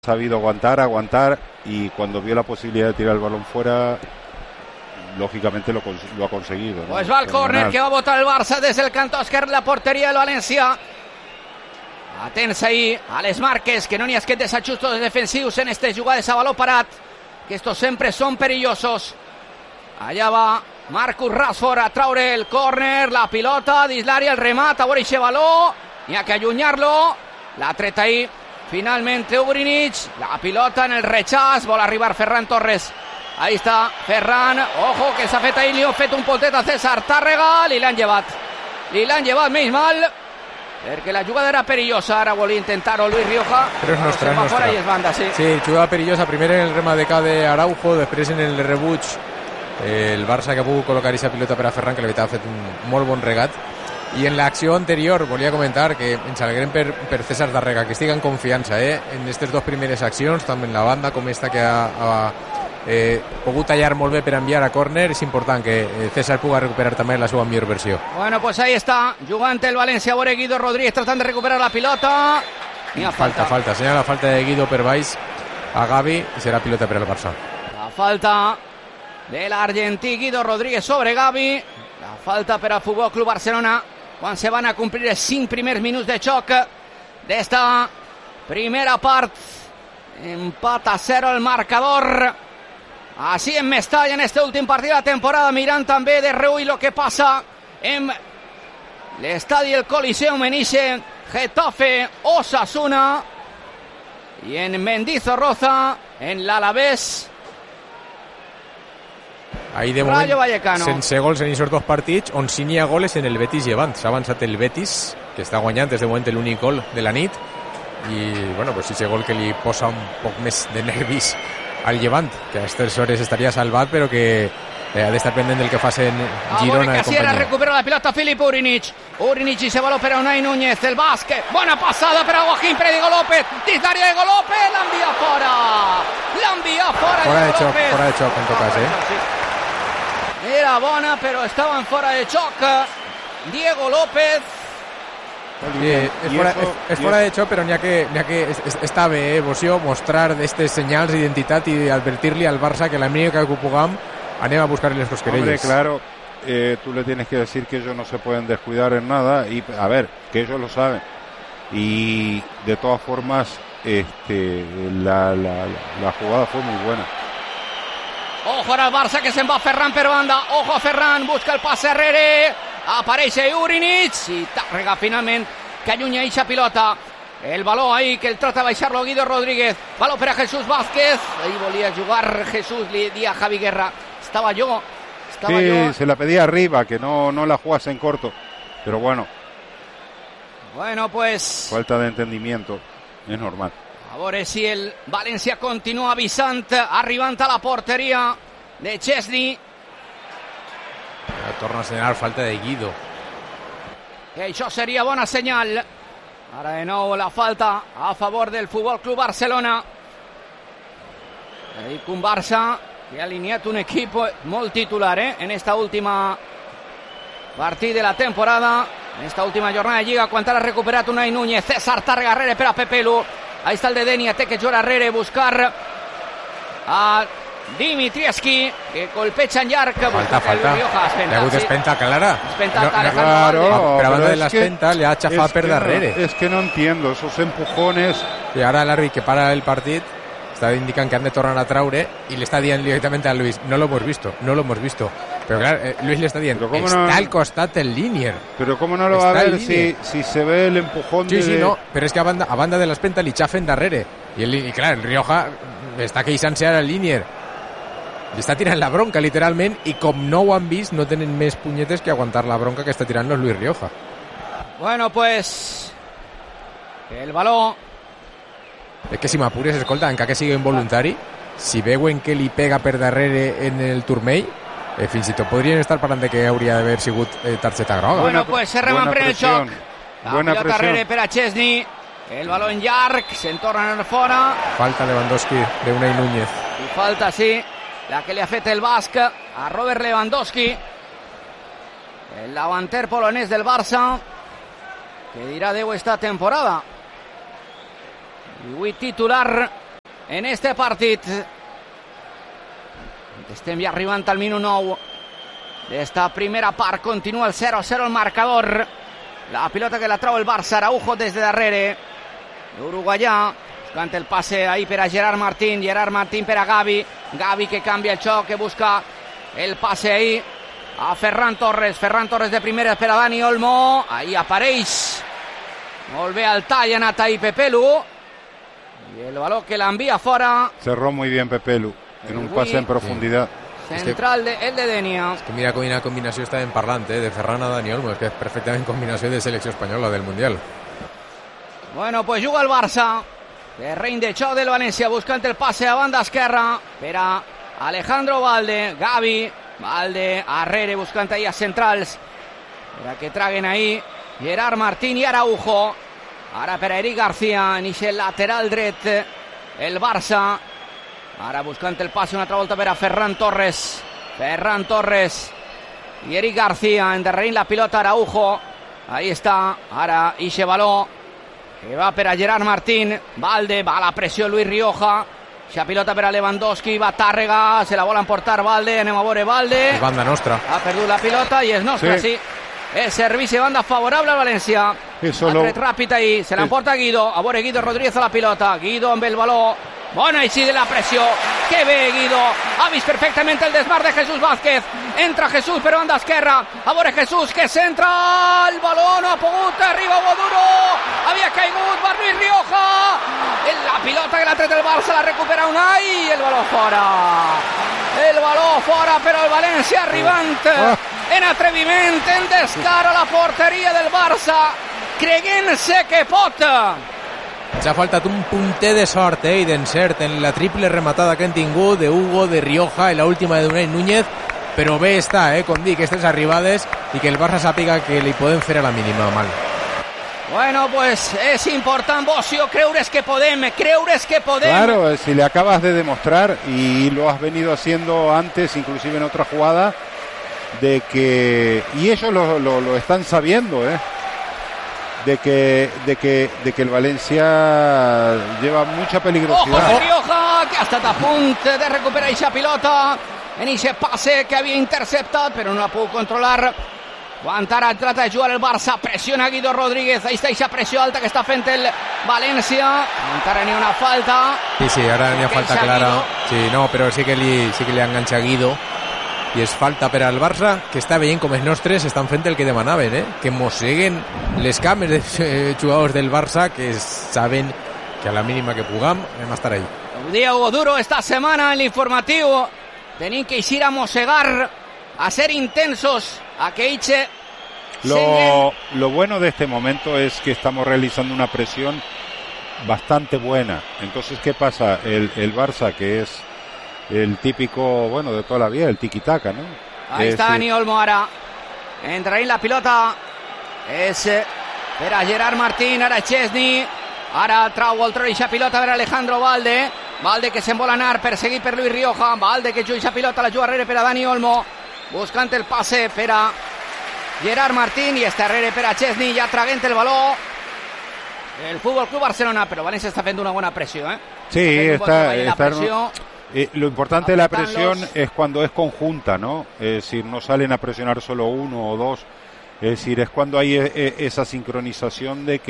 sabido aguantar y cuando vio la posibilidad de tirar el balón fuera, lógicamente lo ha conseguido, ¿no? Pues va el córner que va a botar el Barça desde el canto esquerre de la porteria del València. Atents ahí, Alex Márquez, que no n'hi ha aquests desajustos defensius en este jugades a baló parat, que estos sempre són perillosos. Allà va Marcus Rashford a traure el córner, la pilota dins l'àrea, el remat, a veure aquest baló, n'hi ha que allunyar-lo, l'ha tret ahí finalmente Ubrinic, la pilota en el rechaç, vol arribar Ferran Torres. Ahí està Ferran, ojo que s'ha fet ahí, li ha fet un potet a César Tàrrega, li l'han llevat menys mal, perquè la jugada era perillosa. Ara volia intentar-ho Luis Rioja, però és nostra, fora i es banda, sí. Sí, jugada perillosa, primer en el remat de Araujo, després en el rebuig el Barça, que ha pogut col·locar aquesta pilota per a Ferran, que la veritat ha fet un molt bon regat. I en l'acció anterior volia comentar que ens alegrem per César Tàrrega, que estigui en confiança en aquestes dues primeres accions, tant en la banda com esta que ha pogut tallar molt bé per enviar a córner. És important que César pugui recuperar també la seva millor versió. Bueno, pues ahí está, jugant el València, veure Guido Rodríguez tratant de recuperar la pilota. Falta, senyala la falta de Guido per baix a Gavi i serà pilota per al Barça. La falta de l'argentí Guido Rodríguez sobre Gavi, la falta per al Futbol Club Barcelona quan se van a complir els 5 primers minuts de xoc d'esta primera part. Empat a 0 el marcador. Així en Mestalla, en este últim partit de la temporada, mirant també de reull lo que passa en l'estadi del Coliseum en ixe Getafe Osasuna i en Mendizorroza en l'Alavés Ahí de moment, Rayo Vallecano. sense gols en aquests dos partits, on sí n'hi ha goles en el Betis Llevant. S'ha avançat el Betis, que està guanyant des de moment l'únic gol de la nit, i bueno, pues ese gol que li posa un poc més de nervis al Llevant, que a aquestes hores estaria salvat, però que ha d'estar pendent del que faci en Girona i companyia. Recupera la pilota Filip Ubrinic i se baló per a Unai Núñez, el bàsquet, bona passada per a Joaquín Diego López, dins l'àrea de Diego López, l'envia fora fora de xoc en tot cas, Era bona, però estaven fora de xoc. Diego López. Sí, és fora de xoc, però n'hi ha que està bé, Boció, mostrar aquests senyals d'identitat i advertir-li al Barça que la mínima que puguem anem a buscar les cosquerelles. Hombre, claro, tú le tienes que decir que ellos no se pueden descuidar en nada y a ver, que ellos lo saben. Y de todas formas, la jugada fue muy buena. Ojo ara el Barça, que se'n va Ferran per banda. Ojo a Ferran, busca el passe darrere. Apareix Ubrinic i Tàrrega finalment que allunya eixa pilota. El baló ahí que el trata de baixar-lo Guido Rodríguez. Baló per a Jesús Vázquez. Ahí volia jugar Jesús, li dia Javi Guerra. Estaba yo. Se la pedía arriba, que no la jugase en corto. Pero bueno. Bueno, pues falta de entendimiento. Es normal. A veure si el València continua avisant, arribant a la porteria de Chesney. Torna a assenyalar falta de Guido. Que això seria bona senyal. Ara de nou la falta a favor del Futbol Club Barcelona. Dic un Barça que ha alineat un equip molt titular en esta última partit de la temporada, en esta última jornada de Lliga, quan ha recuperat Unai Núñez. César Tàrrega darrere per a Pepe Lu. Ahí está el de Denia, té que jugar darrere, buscar a Dimitrievski, que colpeja en llarg. Falta. Li ha hagut espenta clara. Claro, per a banda de l'espenta li ha xafat per darrere. Es que no entiendo esos empujones. I ara l'àrbit que para el partit està indicant que han de tornar a traure i le està dient directament a Luis, no lo hemos visto. Però clar, Luis le està dient, està al costat el Linier. Però com no lo va a ver si se ve el empujón sí, no, però és que a banda de l'espenta li xafen darrere. I clar, el Rioja està queixant-se ara al Linier. Li està tirant la bronca, literalment, i com no ho han vist, no tenen més punyetes que aguantar la bronca que està tirant-nos Luis Rioja. Bueno, pues el baló. És que si m'apures, escolta, encara que sigui involuntari, si veuen que li pega per darrere en el turmell, fins i tot podrien estar parlant de que hauria d'haver sigut targeta groga. Bueno, pues se reman el xoc. La pilota darrere per a Chesney. El baló en llarg, se'n tornen fora. Falta Lewandowski de Unai Núñez. I falta, sí, la que li ha fet el basc a Robert Lewandowski, el davanter polonès del Barça, que dirà adeu esta temporada. I avui titular en este partit. Estem ja arribant al minut 9 d'esta primera part. Continua el 0-0 el marcador. La pilota que la trau el Barça. Araujo des de darrere, l'uruguaià, buscant el passe ahí per a Gerard Martín. Gerard Martín per a Gavi. Gavi que canvia el xoc, que busca el passe ahí a Ferran Torres. Ferran Torres de primera per a Dani Olmo. Ahí apareix molt bé el tall, ha anat ahí Pepelu, y el balón que la envía fora. Cerró muy bien Pepelu en un pase en profundidad. Central el de Denia. És que mira quina combinació està en parlant, de Ferran a Dani Olmo, és que és perfectament combinació de selecció espanyola del Mundial. Bueno, pues juga el Barça. Terreny de xoc del València, buscant el passe a banda esquerra per a Alejandro Valde. Gavi, Valde arrere, buscant ahí a centrals per a que traguen ahí Gerard Martín i Araujo. Ara per a Eric García, en el lateral dret el Barça. Ara buscant el passe una altra volta per a Ferran Torres. Ferran Torres i Eric García, endarrerint la pilota Araujo. Ahí està, ara ixe baló que va per a Gerard Martín. Valde, va a la pressió Luis Rioja. Ixa pilota per a Lewandowski, va Tàrrega, se la volen portar Valde, anem a veure Valde. És banda nostra. Ha perdut la pilota i és nostra, sí. És servici de banda favorable al València. Ha tret ràpid ahí, se l'emporta Guido. A veure Guido Rodríguez a la pilota. Guido amb el baló. Bona així de la pressió. Que bé Guido. Ha vist perfectament el desmar de Jesús Vázquez. Entra Jesús per banda esquerra. A veure Jesús que centra. El baló no ha pogut. Arriba Hugo Duro. Havia caigut per Luis Rioja. La pilota que l'ha tret el Barça la recupera Unai. I el baló fora. El baló fora però el València arribant en atreviment, en descar a la porteria del Barça, creient-se que pot. Ens ha faltat un punter de sort i d'encert en la triple rematada que han tingut de Hugo, de Rioja i la última de Unai Núñez, però bé està, com dic, aquestes arribades i que el Barça sàpiga que li poden fer a la mínima mal. Bueno, pues es important, Bocio, creures que podem. Claro, si le acabas de demostrar y lo has venido haciendo antes, inclusive en otra jugada, de que, y ellos lo están sabiendo, de que el Valencia lleva mucha peligrosidad. Ojo de Rioja, que ha estat a punt de recuperar aquesta pilota en aquest passe que havia interceptat, però no la puc controlar. Quan ara trata de jugar el Barça, pressiona Guido Rodríguez, ahí està aquesta pressió alta que està fent el València. Encara n'hi ha una falta. Sí, ara n'hi ha falta clara. Sí, no, però sí que li ha enganxat Guido. I és falta per al Barça, que està veient com els nostres estan fent el que demanaven, que mosseguen les cames de jugadors del Barça, que saben que a la mínima que puguem hem d'estar ahí. Diego Duro esta setmana en l'informatiu. Tenim que eixir a mossegar, a ser intensos, a que eixe... Lo bueno de este momento es que estamos realizando una presión bastante buena. Entonces, ¿qué pasa? El Barça, que es el típico, bueno, de toda la vida, el tiki-taka, ¿no? Ahí está Dani Olmo ara. Entra ahí la pilota. És per a Gerard Martín, ara Chesney. Ara trau el tro i pilota per Alejandro Valde. Valde que se'n vol anar, perseguit per Luis Rioja. Valde que juga aquesta pilota, la juga arrere per a Dani Olmo. Buscant el passe per a Gerard Martín i està arrere per a Chesney, ja traguent el baló el Fútbol Club Barcelona, però València està fent una bona pressió, Sí, está lo importante de la presión es cuando es conjunta, ¿no? Es decir, no salen a presionar solo uno o dos, es decir, es cuando hay esa sincronización de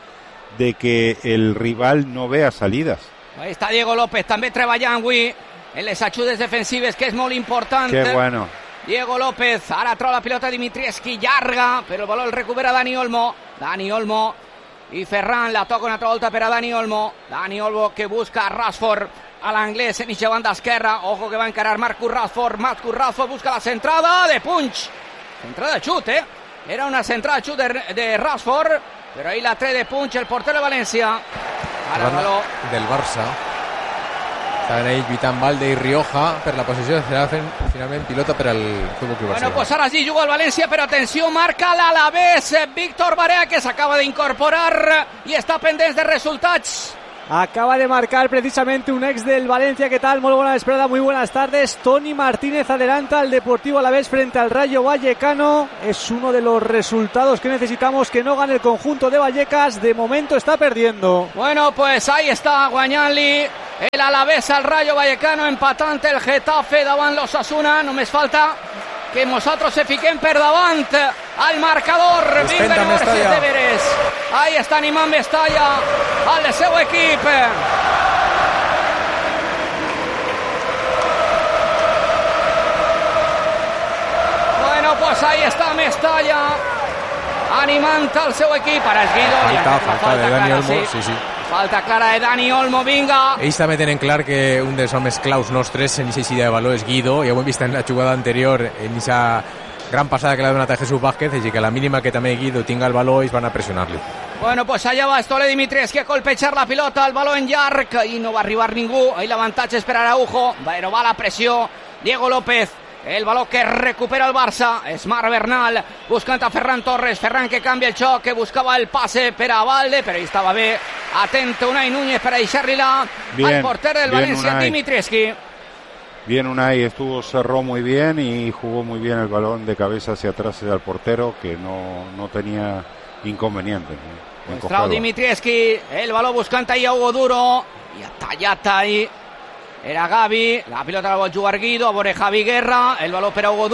que el rival no vea salidas. Ahí está Diego López, també treballant avui en les ajudes defensives, que és molt important. Qué bueno. Diego López, ara troba la pilota Dimitrievski, llarga, però el baló el recupera Dani Olmo. Dani Olmo i Ferran, la toca una altra volta per a Dani Olmo. Dani Olmo que busca a Rashford a l'anglès en eixa banda esquerra. Ojo que va encarar Marcus Rashford. Marcus Rashford busca la centrada de punch. Centrada de xut, Era una centrada de xut de Rashford, però ahí la tret de punch el portero de València. Ara el baló del Barça. Estaven ahí lluitant Valde i Rioja per la possessió, serà finalment pilota per al Futbol Club Barcelona. Bueno, pues ara sí juga el València, però atenció, marca l'Alavés, Víctor Barea, que s'acaba d'incorporar i està pendent de resultats. Acaba de marcar precisamente un ex del Valencia. ¿Qué tal? Muy buena esperada, muy buenas tardes. Tony Martínez adelanta al Deportivo Alavés frente al Rayo Vallecano. Es uno de los resultados que necesitamos, que no gane el conjunto de Vallecas. De momento está perdiendo. Bueno, pues ahí está Guañali el Alavés al Rayo Vallecano, empatante el Getafe davant l'Osasuna. Només falta que nosaltres se fiquem per davant al marcador. Vinga, Universitat de Veres. Ahí està animant Mestalla al seu equip. Bueno, pues ahí está Mestalla animant al seu equip. Ara és Guido. Falta de Dani Olmo, sí. Falta clara de Dani Olmo, vinga. Ells també tenen clar que un dels homes claus nostres en aquesta eixida de valor és Guido, ja ho hem vist en la jugada anterior, en aquesta gran passada que l'ha donat a Jesús Vázquez, així que a la mínima que també Guido tinga el valor ells van a pressionar-li. Bueno, pues allá va Stole Dimitrievski a colpejar la pilota, el baló en llarg, i no va arribar ningú, ahí l'avantatge és per Araujo, però va la pressió, Diego López. El baló que recupera el Barça, és Marc Bernal, buscant a Ferran Torres, Ferran que canvia el xoc, que buscava el passe per a Valde, però ahí estava bé, atent Unai Núñez per a deixar-li-la al porter del Valencia, Dimitrievski. Bien Unai, cerró muy bien y jugó muy bien el balón de cabeza hacia atrás hacia el portero, que no tenía inconveniente. Mostrado Dimitrievski, el baló buscant ahí a Hugo Duro, i ha tallat ahí. Era Gavi, la pilota la vol jugar Guido, a veure Javi Guerra, el baló per a Hugo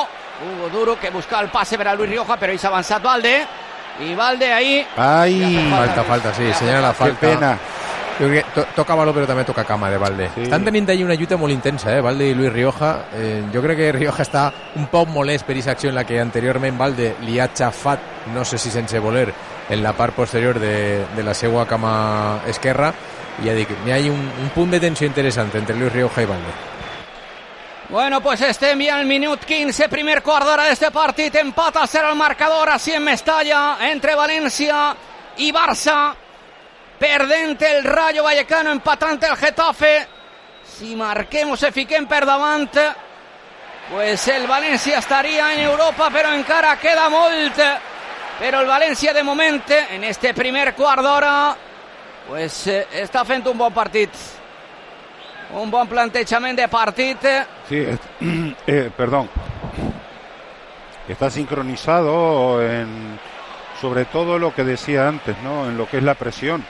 Duro que busca el passe per a Luis Rioja, però ahí s'ha avançat Valde, i Valde ahí... Ai, falta, sí, senyala la falta. Qué pena. Jo crec que toca baló però també toca cama de Valde. Sí. Estan tenint ahí una lluita molt intensa, Valde i Luis Rioja. Jo crec que Rioja està un poc molest per aquesta acció en la que anteriorment Valde li ha xafat, no sé si sense voler, en la part posterior de la seva cama esquerra. Y ya digo, hay un punto de tensión interesante entre Luis Rioja y Valde. Bueno, pues estem ja al minut 15, primer quart d'hora d'este partit, empat a 0 el marcador, així en Mestalla, entre València i Barça, perdent el Rayo Vallecano, empatant el Getafe. Si marquem o se fiquem per davant, pues el València estaria en Europa, però encara queda molt. Però el València, de moment, en este primer quart d'hora, pues està fent un bon partit, un bon plantejament de partit. Sí, perdón, está sincronizado en sobre todo lo que decía antes, ¿no? En lo que es la presión.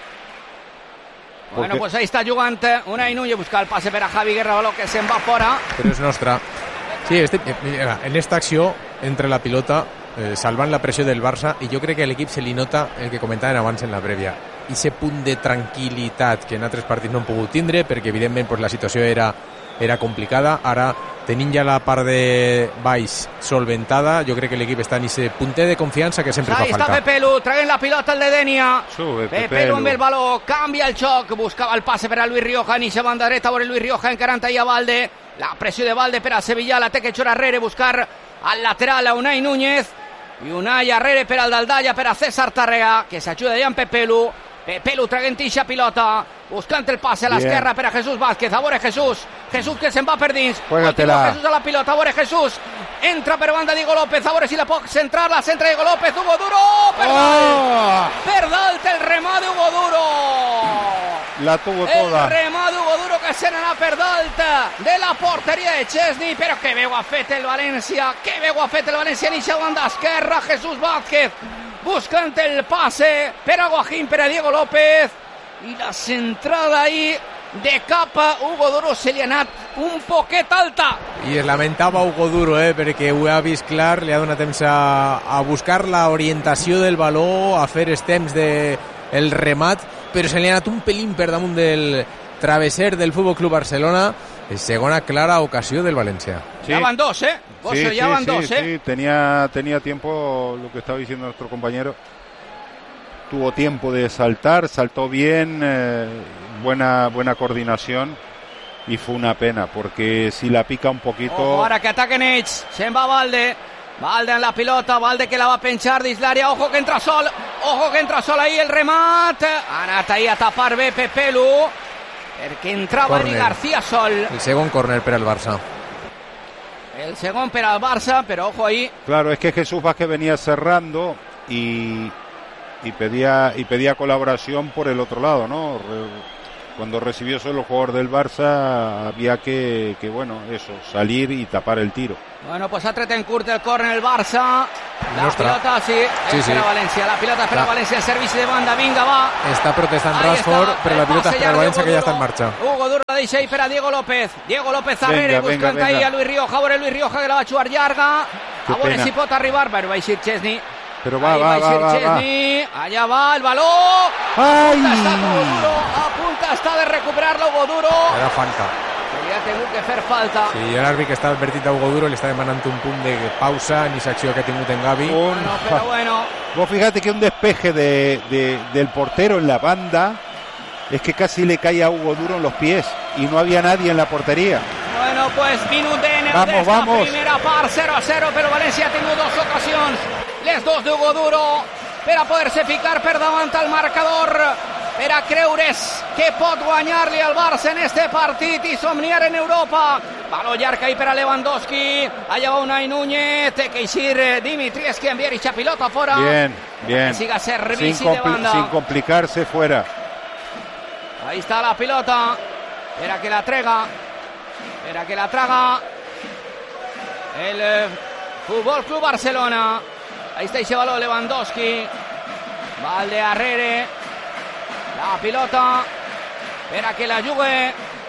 Bueno, pues ahí está jugant Unai Núñez, busca el passe per a Javi Guerra, baló que se'n va fora. Però és nostra. Sí, en esta acció entre la pilota salvant la pressió del Barça, i jo crec que a l'equip se li nota el que comentaven abans en la prèvia, i ese punt de tranquil·litat que en altres partits no han pogut tindre, perquè evidentment pues, la situació era complicada. Ara, tenint ja la part de baix solventada, jo crec que l'equip està en ese punter de confiança que sempre fa falta. Ahí està Pepelu, traient la pilota al de Denia. Pepelu amb el baló, canvia el xoc, buscava el passe per a Luis Rioja, en eixa banda dreta, veure Luis Rioja encarant ahí a Valde, la pressió de Valde per a Sevilla, la té que eixir arrere, buscar al lateral a Unai Núñez, i Unai arrere per al Daldalla, per a César Tàrrega, que s'ajuda ja en Pepelu traient eixa pilota, buscant el passe a l'esquerra per a Jesús Vázquez, a veure Jesús que se'n va per dins, continua Jesús a la pilota, a veure Jesús, entra per banda Diego López, a veure si la pot centrar, la centra Diego López, Hugo Duro, per dalt el remà d'Hugo Duro, la tuvo toda, el remà d'Hugo Duro que se n'anà per dalt de la porteria de Chesney, però que veu ha fet el València, en eixa banda esquerra, Jesús Vázquez buscant el passe per a Guajín, per a Diego López, i la centrada ahí de capa Hugo Duro se li ha anat un poquet alta. I es lamentava Hugo Duro, perquè ho ha vist clar, li ha donat temps a buscar la orientació del baló, a fer els temps del remat, però se li ha anat un pelín per damunt del travesser del Fútbol Club Barcelona. Segona clara ocasió del València. Sí. Ya van dos, ya van dos. Sí, tenía tiempo, lo que estaba diciendo nuestro compañero. Tuvo tiempo de saltó bien, buena coordinación, y fue una pena, porque si la pica un poquito... Ahora que ataquen ells, se'n va Valde en la pilota, Valde que la va a penchar dins l'àrea, ojo que entra sol ahí el remat, ha anat ahí a tapar bé Pepelu, perquè entrava Eli García Sol. El segon córner per al Barça. El segon per al Barça, però ojo ahí. Claro, es que Jesús Vázquez venía cerrando y pedía colaboración por el otro lado, ¿no? Cuando recibió solo el jugador del Barça, había que bueno, eso, salir y tapar el tiro. Bueno, pues Atretencourt del córner el Barça. La pilota, sí. Valencia. La pilota espera Valencia, el servicio de banda, vinga, va. Está protestando Rashford, pero la pilota espera Valencia, que ya está en marcha. Hugo Duro la deixa ahí para Diego López. Diego López Arrere, buscant ahí a Luis Rioja. Veure Luis Rioja, que la va a jugar llarga. A veure si pot arribar. Bueno, va a eixir Chesney. Pero va. Allá va el balón. ¡Ay! A punto está de recuperarlo Hugo Duro. Era falta. Havia tingut que fer falta. Sí, l'àrbit que està advertit a Hugo Duro li està demanant un punt de pausa, ni secció que ha tingut en Gavi. Pero bueno. Vos fíjate que un despeje del portero en la banda es que casi le cae a Hugo Duro en los pies y no había nadie en la portería. Bueno, pues minutet vamos. Primera part, 0-0, però València ha tingut dues ocasions, les dos d'Hugo Duro, per a poder-se ficar per davant al marcador, per a creure's que pot guanyar-li al Barça en este partit i somniar en Europa. Baló llarg ahí per a Lewandowski, allà va Unai Núñez, té que eixir Dimitrievski, enviar eixa pilota fora. Bien. Que siga servici de banda. Sin complicarse, fuera. Ahí está la pilota, per a que la traga el Fútbol Club Barcelona. Ahí está ese balón Lewandowski, Valde Arrere, la pilota, per a que la jugue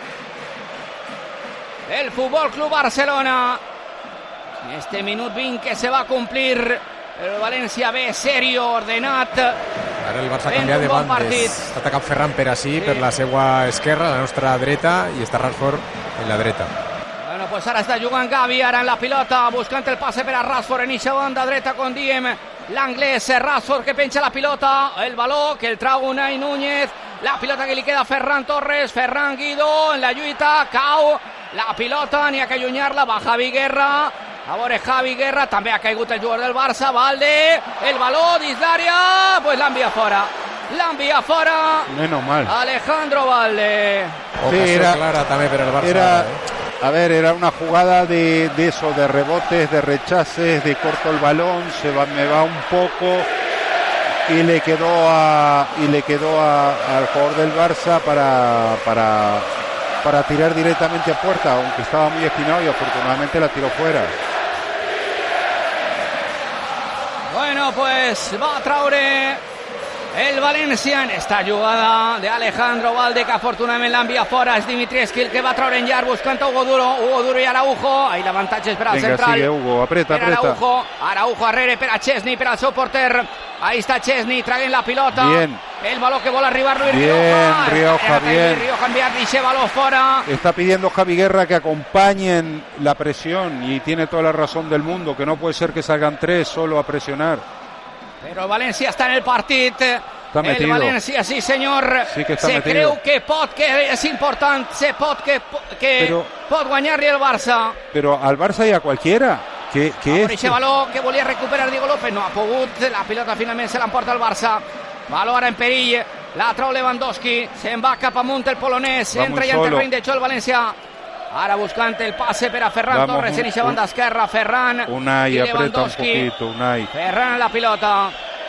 el Fútbol Club Barcelona. En este minut 20 que se va a cumplir, el València ve serio, ordenat. Ara el Barça ha canviat de bandes. Està atacat Ferran per ací, per la seva esquerra, la nostra dreta, i està Rashford en la dreta. Bueno, pues ara està jugant Gavi, ara en la pilota, buscant el passe per a Rashford, en eixa banda dreta con Diem, l'anglès Rashford que penja la pilota, el baló que el trau Unai Núñez, la pilota que li queda a Ferran Torres, Ferran Guido en la lluita, cau la pilota, n'hi ha que allunyar-la, va Javi Guerra, a veure Javi Guerra, també ha caigut el jugador del Barça, Valde, el baló dins l'àrea, pues l'envia fora, menos mal, Alejandro Valde. Ocasió clara també per al Barça. Era una jugada de eso, de rebotes, de rechaces, de corto el balón, me va un poco y le quedó al jugador del Barça para tirar directamente a puerta, aunque estaba muy esquinado y afortunadamente la tiró fuera. Bueno, pues va a traure el València en esta jugada de Alejandro Valde, que afortunadament l'envia fora, és Dimitrievski el que va traure en llarg buscant Hugo Duro i Araujo, ahí l'avantatge és per al central. Sigue Hugo, apreta. Araujo Arrere per a Chesney, per al seu porter, ahí está Chesney, traguent la pilota, bien. El baló que vol arribar Luis Rioja, bien. Rioja enviar ese balón fora. Está pidiendo Javi Guerra que acompañen la presión y tiene toda la razón del mundo, que no puede ser que salgan tres solo a presionar. Però el València està en el partit. El València, sí senyor, sí que se creu que pot, que és important, pot guanyar-li el Barça. Però al Barça i a qualquiera. Ese baló que volia recuperar Diego López no ha pogut, la pilota finalment se l'emporta el Barça. Baló ara en perill, la trau Lewandowski, se'n va cap amunt el polonès, entra ja en terreny de xoc el València. Ara buscant el passe per a Ferran Torres en eixa banda esquerra, Ferran Unai, i Lewandowski. Unai. Ferran en la pilota.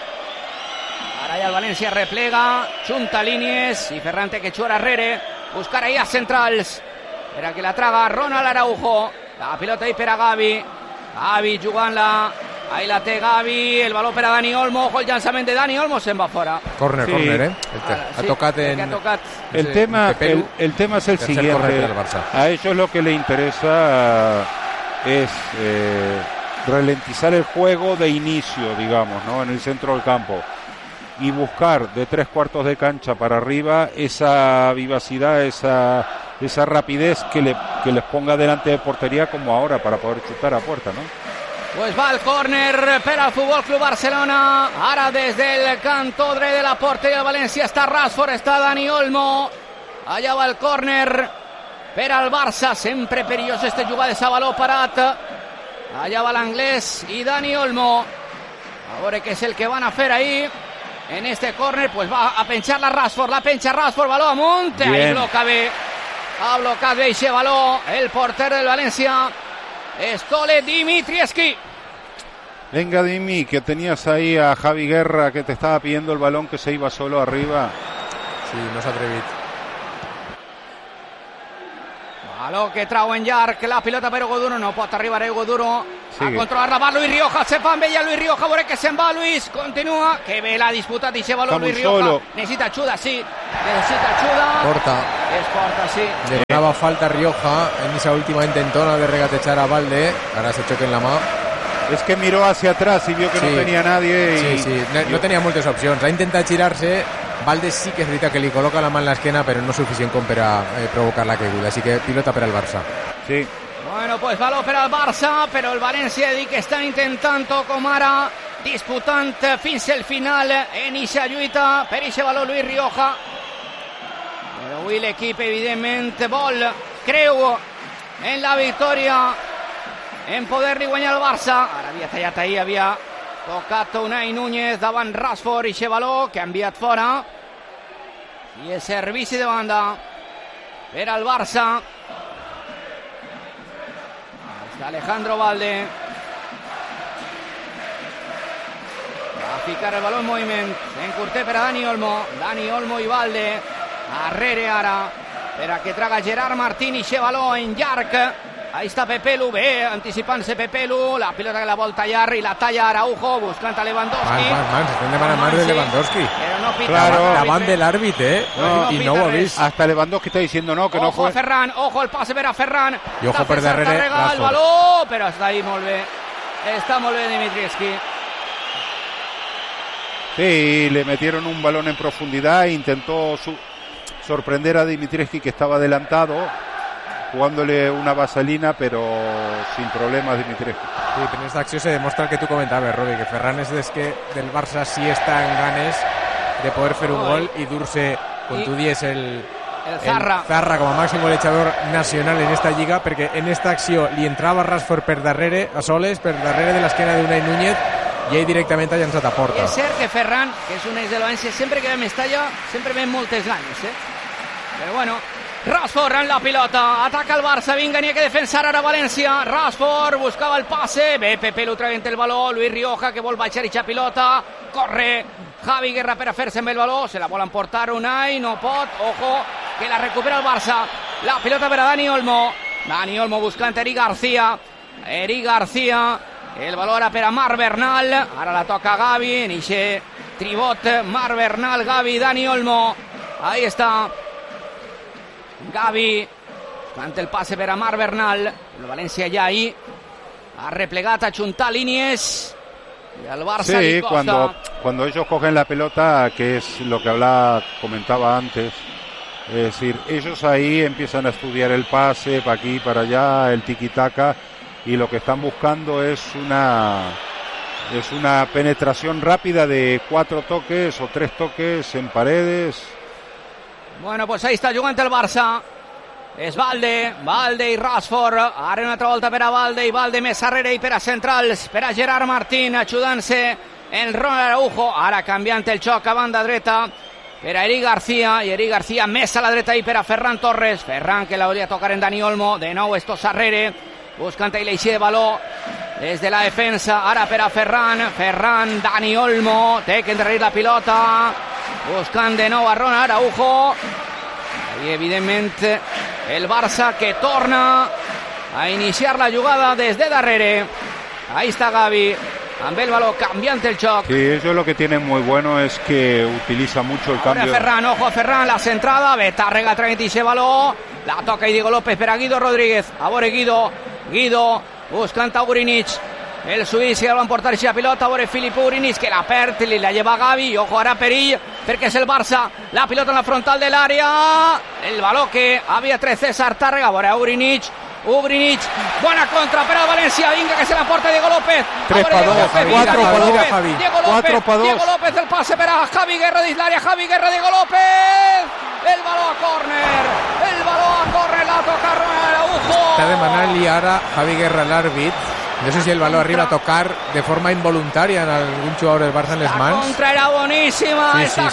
Ara ja el València replega, junta línies i Ferran té que xuar arrere, buscar ahí a centrals per a que la traga Ronald Araujo. La pilota ahí per a Gavi jugant-la, ahí la té Gavi, el baló per a Dani Olmo, ojo el llançament de Dani Olmo, se'n va fora. Corner, ha tocat en... El tema es el siguiente, a ellos lo que le interesa es ralentizar el juego de inicio, digamos, ¿no? En el centro del campo y buscar de 3/4 de cancha para arriba esa vivacidad, esa rapidez que les ponga delante de portería como ahora para poder chutar a puerta, ¿no? Pues va el córner per al Futbol Club Barcelona. Ara des del cantó dret de la porteria del València està Rashford, està Dani Olmo. Allà va el córner per al Barça, sempre perillós este jugada de Sabaló parat. Allà va l'anglès i Dani Olmo. A veure què és el que van a fer ahí. En este córner pues va a penchar la Rashford, baló amunt, ahí bloca bé. Ha blocat bé ese baló el porter del València, Stole Dimitrievski. Venga Dimi, que tenías ahí a Javi Guerra que te estaba pidiendo el balón, que se iba solo arriba. Sí, no s'ha atrevit. Baló que trau en llarg, la pilota per Hugo Duro, no pot arribar Hugo Duro a controlar-la, va Luis Rioja, se fa amb ella Luis Rioja, veure que se'n va Luis, continua, que bé l'ha disputat i se baló Luis Rioja, necessita ajuda, sí, necessita ajuda. Porta. Es porta, sí. Le daba falta Rioja en esa última intentona de regatechar a Valde, ahora se choque en la mà. Es que miró hacia atrás y vio que no tenía nadie. Y... Sí. No tenía muchas opciones. Ha intentado girarse. Valde sí que es verdad que le coloca la mano en la esquena, pero no suficiente con para provocar la caiguda. Así que pilota para el Barça. Sí. Bueno, pues baló per al Barça, però el València dic que està intentant com ara, disputant fins al final en eixa lluita per eixe baló Luis Rioja. Però avui l'equip evidentment creu en la victòria, en poder-li guanyar el Barça. Ara havia tallat ahir, havia tocat Unai Núñez davant Rashford, eixe baló que ha enviat fora. I el servici de banda per al Barça. Alejandro Valde va a ficar el baló en moviment, encurté per a Dani Olmo i Valde arrere ara per a que traga Gerard Martín i xe baló en llarg. Ahí está Pepelu, bé, anticipant-se Pepelu, la pilota que la vol tallar i la talla Araujo, buscant a Lewandowski. Se están demanando más de Lewandowski. Pero no pita. Claro, la van del árbitro, y no ho ha vist. Hasta Lewandowski está diciendo no, que ojo no fue. Ojo a Ferran, ojo el pase per a Ferran. I ojo per darrere el baló, però està ahí molt bé. Està molt bé Dimitrievski. Sí, le metieron un balón en profundidad e intentó sorprender a Dimitrievski, que estaba adelantado, jugándole una vaselina, pero sin problemas Dimitrievski. Sí, pero en esta acción se demuestra el que tú comentabas, Robi, que Ferran es que del Barça sí está en ganes de poder hacer un gol y dur-se con tu 10 el Zarra com a màxim golejador nacional en esta lliga, perquè en esta acció li entrava Rashford per darrere, a soles, per darrere de l'esquena d'Unai Núñez, i ell directament ha llançat a porta. I és cert que Ferran, que és un ex de València, sempre que ve a Mestalla, sempre ve moltes ganes, Però bueno, Rashford en la pilota, ataca el Barça, vinga, n'hi ha que defensar ara València. Rashford buscava el passe, bé, Pepe lo traventa el baló, Luis Rioja que vol baixar eixa pilota, corre Javi Guerra per a fer-se amb el baló, se la vol emportar Unai, no pot, ojo, que la recupera el Barça, la pilota per a Dani Olmo buscant Eric García, el baló ara per a Marc Bernal, ara la toca Gavi, en eixe tribot, Marc Bernal, Gavi, Dani Olmo, ahí està Gavi, buscant el passe per a Marc Bernal, el València ja ahí ha replegat a juntar línies y al Barça sí, cuando ellos cogen la pelota, que es lo que comentaba antes, es decir, ellos ahí empiezan a estudiar el pase para aquí, para allá, el tiki-taka, y lo que están buscando es una penetración rápida de 4 toques o 3 toques en paredes. Bueno, pues ahí está jugant el Barça. És Valde i Rashford. Ara una altra volta per a Valde, i Valde més arrere i per a centrals, per a Gerard Martín, ajudant-se el Ronald Araujo. Ara canviant el xoc a banda dreta per a Eric García, i Eric García més a la dreta i per a Ferran Torres. Ferran que la volia tocar en Dani Olmo, de nou estos arrere, buscant el eixir de baló des de la defensa. Ara per a Ferran, Dani Olmo, té que endarrerir la pilota, buscant de nou a Ronald Araujo. I evidentment el Barça que torna a iniciar la jugada des de darrere. Ahí está Gavi amb el baló canviant el xoc. Sí, ellos lo que tienen muy bueno es que utiliza mucho el cambio. Ferran, ojo a Ferran, la centrada, Betàrrega traient ese baló, la toca Diego López per a Guido Rodríguez. A veure Guido buscant a Ugrinich, el suís que el va emportar aquesta pilota. A veure Filip Ugrinich que la perd, li la lleva Gavi, i ojo ara perill perquè és el Barça, la pilota en la frontal de l'àrea, el baló que havia tret César Tàrrega. A veure Ugrinich, buena contra per al València, vinga que se la porta Diego López. 3 para 2, 4 para 2, Javi. 4 para 2. Diego López, el pase per a Javi Guerra dins l'àrea, Diego López, el baló a córner, la toca Ronald Araujo. Está demanant-li ara Javi Guerra l'àrbit. No sé si el balón arriba a tocar de forma involuntaria en algún jugador del Barça en les mans. Esta contra era buenísima,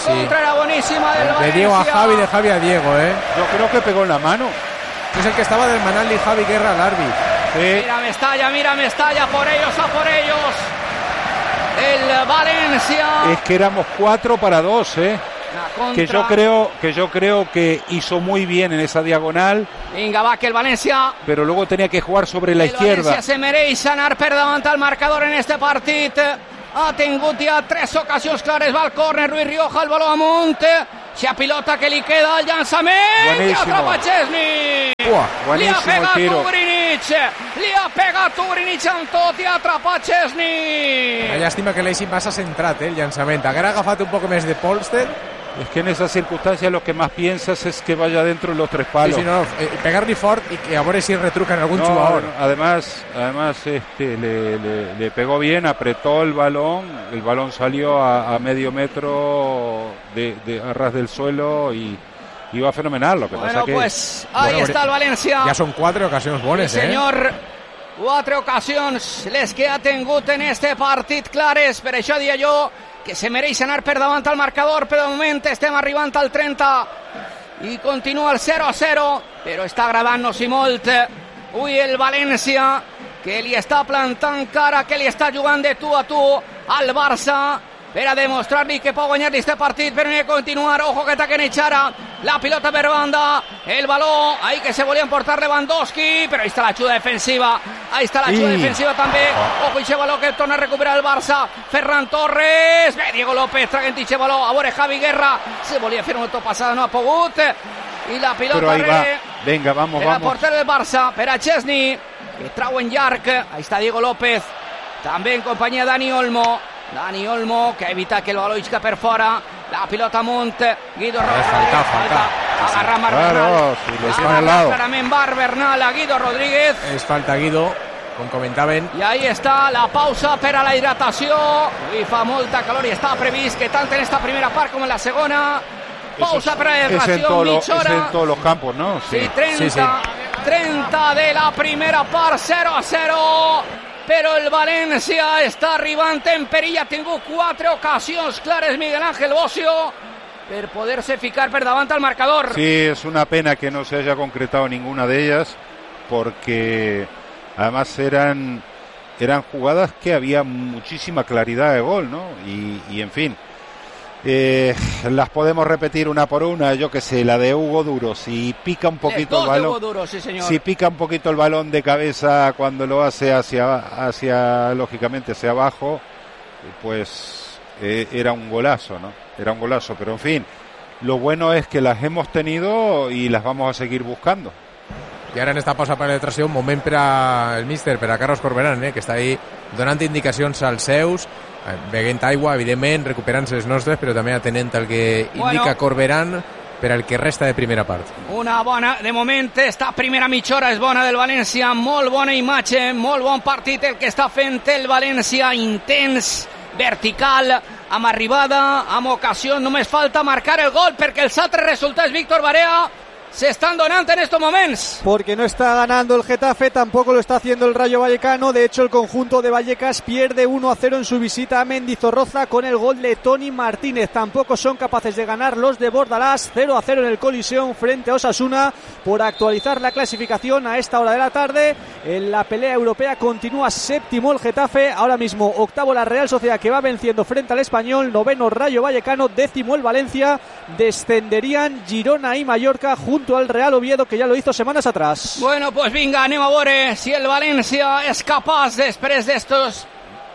del Valencia. De Diego a Javi, de Javi a Diego, Yo creo que pegó en la mano. Es el que estaba del Manali Javi Guerra al árbitro. Sí. Mira Mestalla, por ellos. El Valencia. Es que éramos 4 para 2, que yo creo que hizo muy bien en esa diagonal. Vinga, va, que el València... Però luego tenía que jugar sobre la izquierda. El València se mereix anar per davant al marcador en este partit. Ha tingut ja 3 ocasions clares. Va al córner, Ruiz Rioja, el baló amunt. Si a pilota que li queda el llançament. I atrapa Chesney. Li ha pegat Ugrinic amb tot i ha atrapat Chesney. Una llàstima que l'hagi massa centrat, el llançament. Haguera agafat un poc més de Polster. Es que en esas circunstancias lo que más piensas es que vaya dentro de los 3 palos. Sí, no, pegar-li fort y que a veure si retrucan algún jugador. Además le pegó bien, apretó el balón salió a medio metro a ras del suelo y iba fenomenal. Lo que pasa que pues ahí está el València. Ya son 4 ocasiones bones, sí, senyor. 4 ocasions les que ha tingut en este partit clares, per això dia jo que se mereix anar per davant al marcador, però de moment estem arribant al 30 i continua el 0-0, però està agradant-nos i molt avui el València, que li està plantant cara, que li està jugant de tu a tu al Barça per a demostrar-li que pot guanyar-li este partit, però n'hi ha de continuar. Ojo que ataquen Echara, la pilota per banda, el baló, ahí que se volia emportar Lewandowski, però ahí està l'ajuda defensiva, defensiva també. Ojo, i baló que torna a recuperar el Barça, Ferran Torres, bé, Diego López traguent i baló, a veure Javi Guerra, se volia fer una autopassada, no ha pogut, i la pilota venga, vamos. Per a porter del Barça, per a Chesney, que trau en llarg, ahí està Diego López, també en companyia de Dani Olmo, que evita que el baló isca per fora, la pilota amunt, Guido Rodríguez, falta, agarra Marc Bernal, clarament Marc Bernal a Guido Rodríguez. Es falta Guido, com comentaven. I ahí està la pausa per a la hidratació, i fa molta calor i està previst que tant en esta primera part com en la segona. Pausa per a la hidratació, mitja hora. Es en todos los campos, ¿no? Sí, 30 de la primera part, 0-0. Però el València està arribant en perill, ha tingut 4 ocasions clares Miguel Ángel Bocio per poder-se ficar per davant al marcador. Sí, es una pena que no se haya concretado ninguna de ellas, porque además eran jugadas que había muchísima claridad de gol, ¿no? Y en fin, las podemos repetir una por una. Yo que sé, la de Hugo Duro, si pica un poquito el balón, Duro, sí, señor. Si pica un poquito el balón de cabeza cuando lo hace lógicamente hacia abajo, pues era un golazo, ¿no? Era un golazo, pero en fin, lo bueno es que las hemos tenido y las vamos a seguir buscando. I ara en esta pausa per a l'hidratació, un moment per al míster, per a Carlos Corberán, que està ahí donant indicacions als seus, beguent aigua, evidentment, recuperant-se les nostres, però també atenent el que indica Corberán per al que resta de primera part. Una bona, de moment, esta primera mitja hora és bona del València, molt bona imatge, molt bon partit el que està fent el València, intens, vertical, amb arribada, amb ocasió, només falta marcar el gol perquè els altres resultats, Víctor Barea, se están donando en estos momentos. Porque no está ganando el Getafe, tampoco lo está haciendo el Rayo Vallecano. De hecho, el conjunto de Vallecas pierde 1-0 en su visita a Mendizorroza con el gol de Toni Martínez. Tampoco son capaces de ganar los de Bordalás, 0-0 en el Coliseum frente a Osasuna. Por actualizar la clasificación a esta hora de la tarde, en la pelea europea continúa séptimo el Getafe, ahora mismo octavo la Real Sociedad, que va venciendo frente al Español, noveno Rayo Vallecano, décimo el Valencia. Descenderían Girona y Mallorca junto al Real Oviedo, que ya lo hizo semanas atrás. Bueno, pues vinga, anem a veure si el València és capaç, després d'estos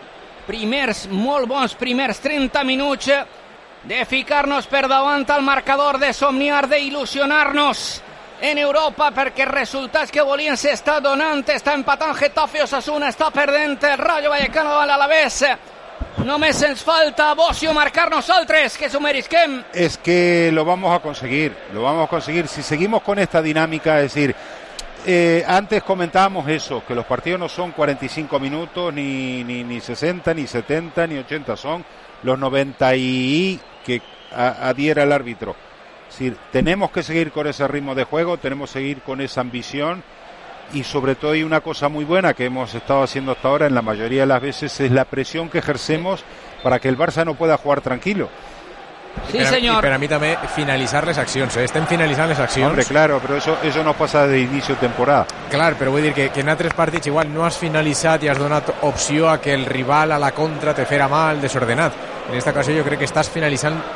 molt bons primers 30 minuts, de ficar-nos per davant al marcador, de somniar, d'il·lusionar-nos en Europa, perquè els resultats que volien s'està donant. Està empatant Getafe, Osasuna, està perdent el Rayo Vallecano a l'Alavés. Només ens falta, Bocio, marcar nosaltres, que s'ho merisquem. Es que lo vamos a conseguir. Si seguimos con esta dinámica, es decir, antes comentábamos eso, que los partidos no son 45 minutos, ni 60, ni 70, ni 80, son los 90 y que adhiera el árbitro. Es decir, tenemos que seguir con ese ritmo de juego, tenemos que seguir con esa ambición. Y sobre todo hay una cosa muy buena que hemos estado haciendo hasta ahora en la mayoría de las veces, es la presión que ejercemos para que el Barça no pueda jugar tranquilo. Sí, senyor. I per a mi també finalitzar les accions, estem finalitzant les accions. Hombre, claro, però eso no passa de inicio de temporada. Clar, però vull dir que en altres partits igual no has finalitzat i has donat opció a que el rival a la contra te fera mal, desordenat. En aquesta ocasió jo crec que estàs finalitzant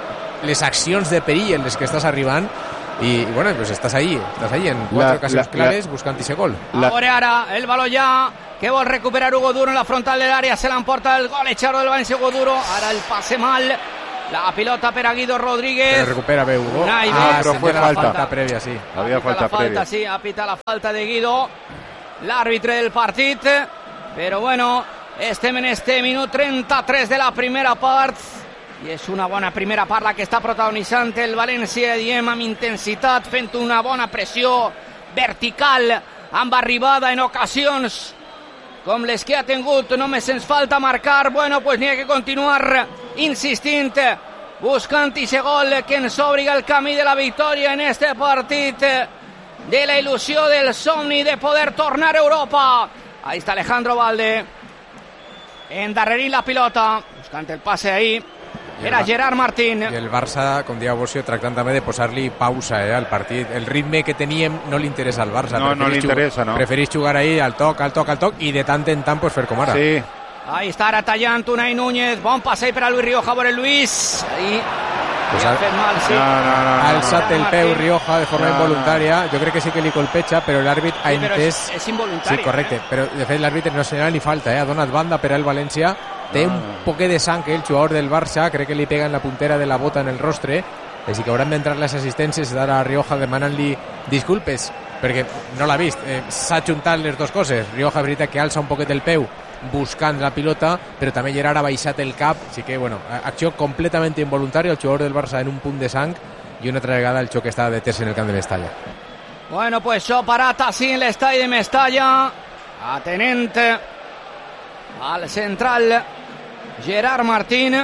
les accions de perill en les que estàs arribant i bueno, pues estàs ahí en 4 ocasions claves buscant ese gol. Ahora ara el baló ya que vol recuperar Hugo Duro en la frontal del área, se l'emporta el gol echado del València. Hugo Duro, ara el pase mal, la pilota per a Guido Rodríguez. Pero recupera bé Hugo. Pero fue falta prèvia, sí. Había falta prèvia. Sí, apita la falta de Guido, l'àrbitre del partit. Però bueno, estem en este minut 33 de la primera part i és una bona primera part la que està protagonitzant el València, diem, amb intensitat, fent una bona pressió vertical, amb arribada en ocasions com les que ha tingut. Només ens falta marcar. Bueno, pues n'hi ha que continuar insistint, buscant ese gol que ens obriga el camí de la victòria en este partit, de la il·lusió del somni de poder tornar a Europa. Ahí está Alejandro Valde, endarrerir la pilota, buscant el passe ahí. Era Gerard Martín. I el Barça, com dia Bocio, tractant també de posar-li pausa al partit. El ritme que teníem no li interessa al Barça. No li interessa, no. Preferís jugar ahí al toc, i de tant en tant pues, fer com ara. Sí. Ahí està ara tallant Unai Núñez. Bon passe per a Luis Rioja por el Luis. Ahí pues ha fet mal, sí. Ha alçat el peu Rioja de forma involuntària. Jo crec que sí que li colpeja, però l'àrbit ha entès... És involuntari. Sí, correcte. Però de fet l'àrbitre no assenyala ni falta. Ha donat banda per al València. Té un poquet de sang el jugador del Barça, crec que li pega en la puntera de la bota en el rostre, així que hauran d'entrar les assistències d'ara a Rioja demanant-li disculpes, perquè no l'ha vist, s'ha juntat les dues coses. Rioja, veritat, que alça un poquet el peu buscant la pilota, però també Gerard ha baixat el cap, així que, bueno, acció completament involuntària, el jugador del Barça en un punt de sang, i una altra vegada el xoc està detès en el camp de Mestalla. Bueno, pues això parat així en l'estadi de Mestalla, atenent al central Gerard Martín.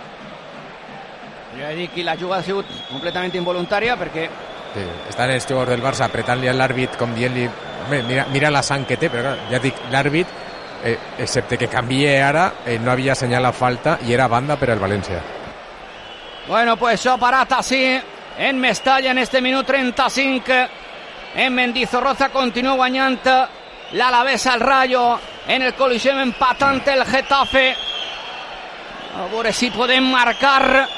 Jo he dit que la jugada ha sigut completament involuntària perquè... Sí, estan els jugadors del Barça apretant-li a l'àrbit com dient-li mira la sang que té, però clar, ja dic, l'àrbit excepte que canvie ara no havia assenyalat falta i era banda per al València. Bueno, pues això parat així en Mestalla en este minut 35. En Mendizorroza continua guanyant l'Alavés al Rayo, en el Coliseum empatant el Getafe. A veure si podem marcar.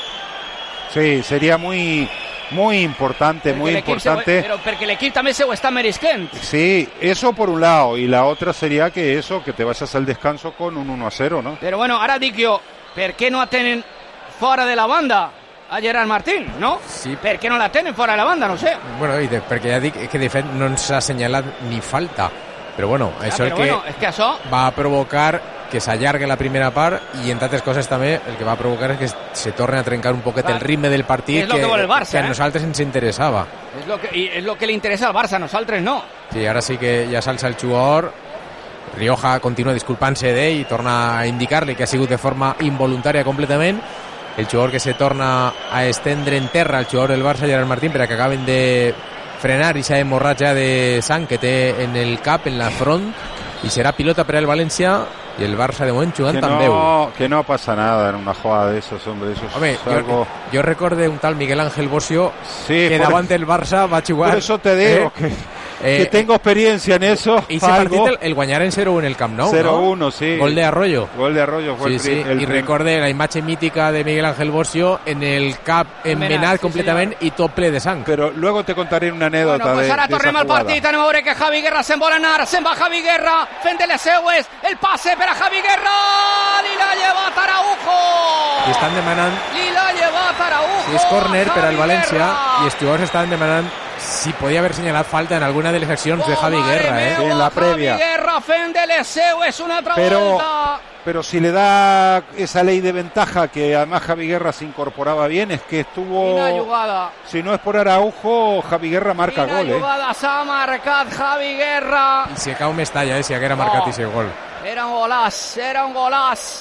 Sí, sería muy importante, muy importante. Pero porque el equipo también se lo está merisquent. Sí, eso por un lado, y la otra sería que te vayas al descanso con un 1-0, ¿no? Pero bueno, ahora dic jo, ¿per qué no atenen fora de la banda a Gerard Martín, no? Sí. Per què no la tenen fora de la banda, no sé. Bueno, perquè ja dic que de fet no ens ha assenyalat ni falta, però bueno, això és que això va provocar que s'allargue la primera part i entre altres coses també el que va provocar és que se torni a trencar un poquet el ritme del partit que vol el Barça, que a nosaltres ens interessava. És lo que li interessa al Barça, a nosaltres no. Sí, ara sí que ja s'alça el jugador. Rioja continua disculpant-se d'ell i torna a indicar-li que ha sigut de forma involuntària completament. El jugador que se torna a estendre en terra, el jugador del Barça, Gerard Martín, per a que acaben de frenar aquesta hemorratja de sang que té en el cap, en la front, i serà pilota per al València y el Barça de moment jugant tan veu. Que no pasa nada en una jugada de esos, hombre. Eso Home, es algo... yo recordé un tal Miguel Ángel Bocio sí, que davant del Barça va a jugar. Por eso te digo que tengo experiencia en eso. Y ese partido el guanyar en 0-1 en el Camp Nou, 0-1, ¿no? sí. Gol de Arroyo. Gol de Arroyo fue sí, el y recordé la imatge mítica de Miguel Ángel Bocio en el cap enmenat completament i tot ple de sang. Pero luego te contaré una anécdota. Bueno, pues ara tornem al partit, anem a veure que Javi Guerra se'n vol anar, se'n va Javi Guerra, fent de les seues, el passe per a Javi Guerra, li l'ha llevat Araujo. I estan demanant... Li l'ha llevat Araujo. Si és córner per al València i els jugadors estaven demanant si podía haber señalado falta en alguna de las acciones de Javi Guerra, sí, en la previa. Javi Guerra fent de les seues, una altra volta. Pero si le da esa ley de ventaja, que además Javi Guerra se incorporaba bien, es que estuvo... Si no es por Araujo, Javi Guerra marca gol. Jugada s'ha marcat Javi Guerra. I si acaba un Mestalla, si haguera marcat ese gol. Era un golaç.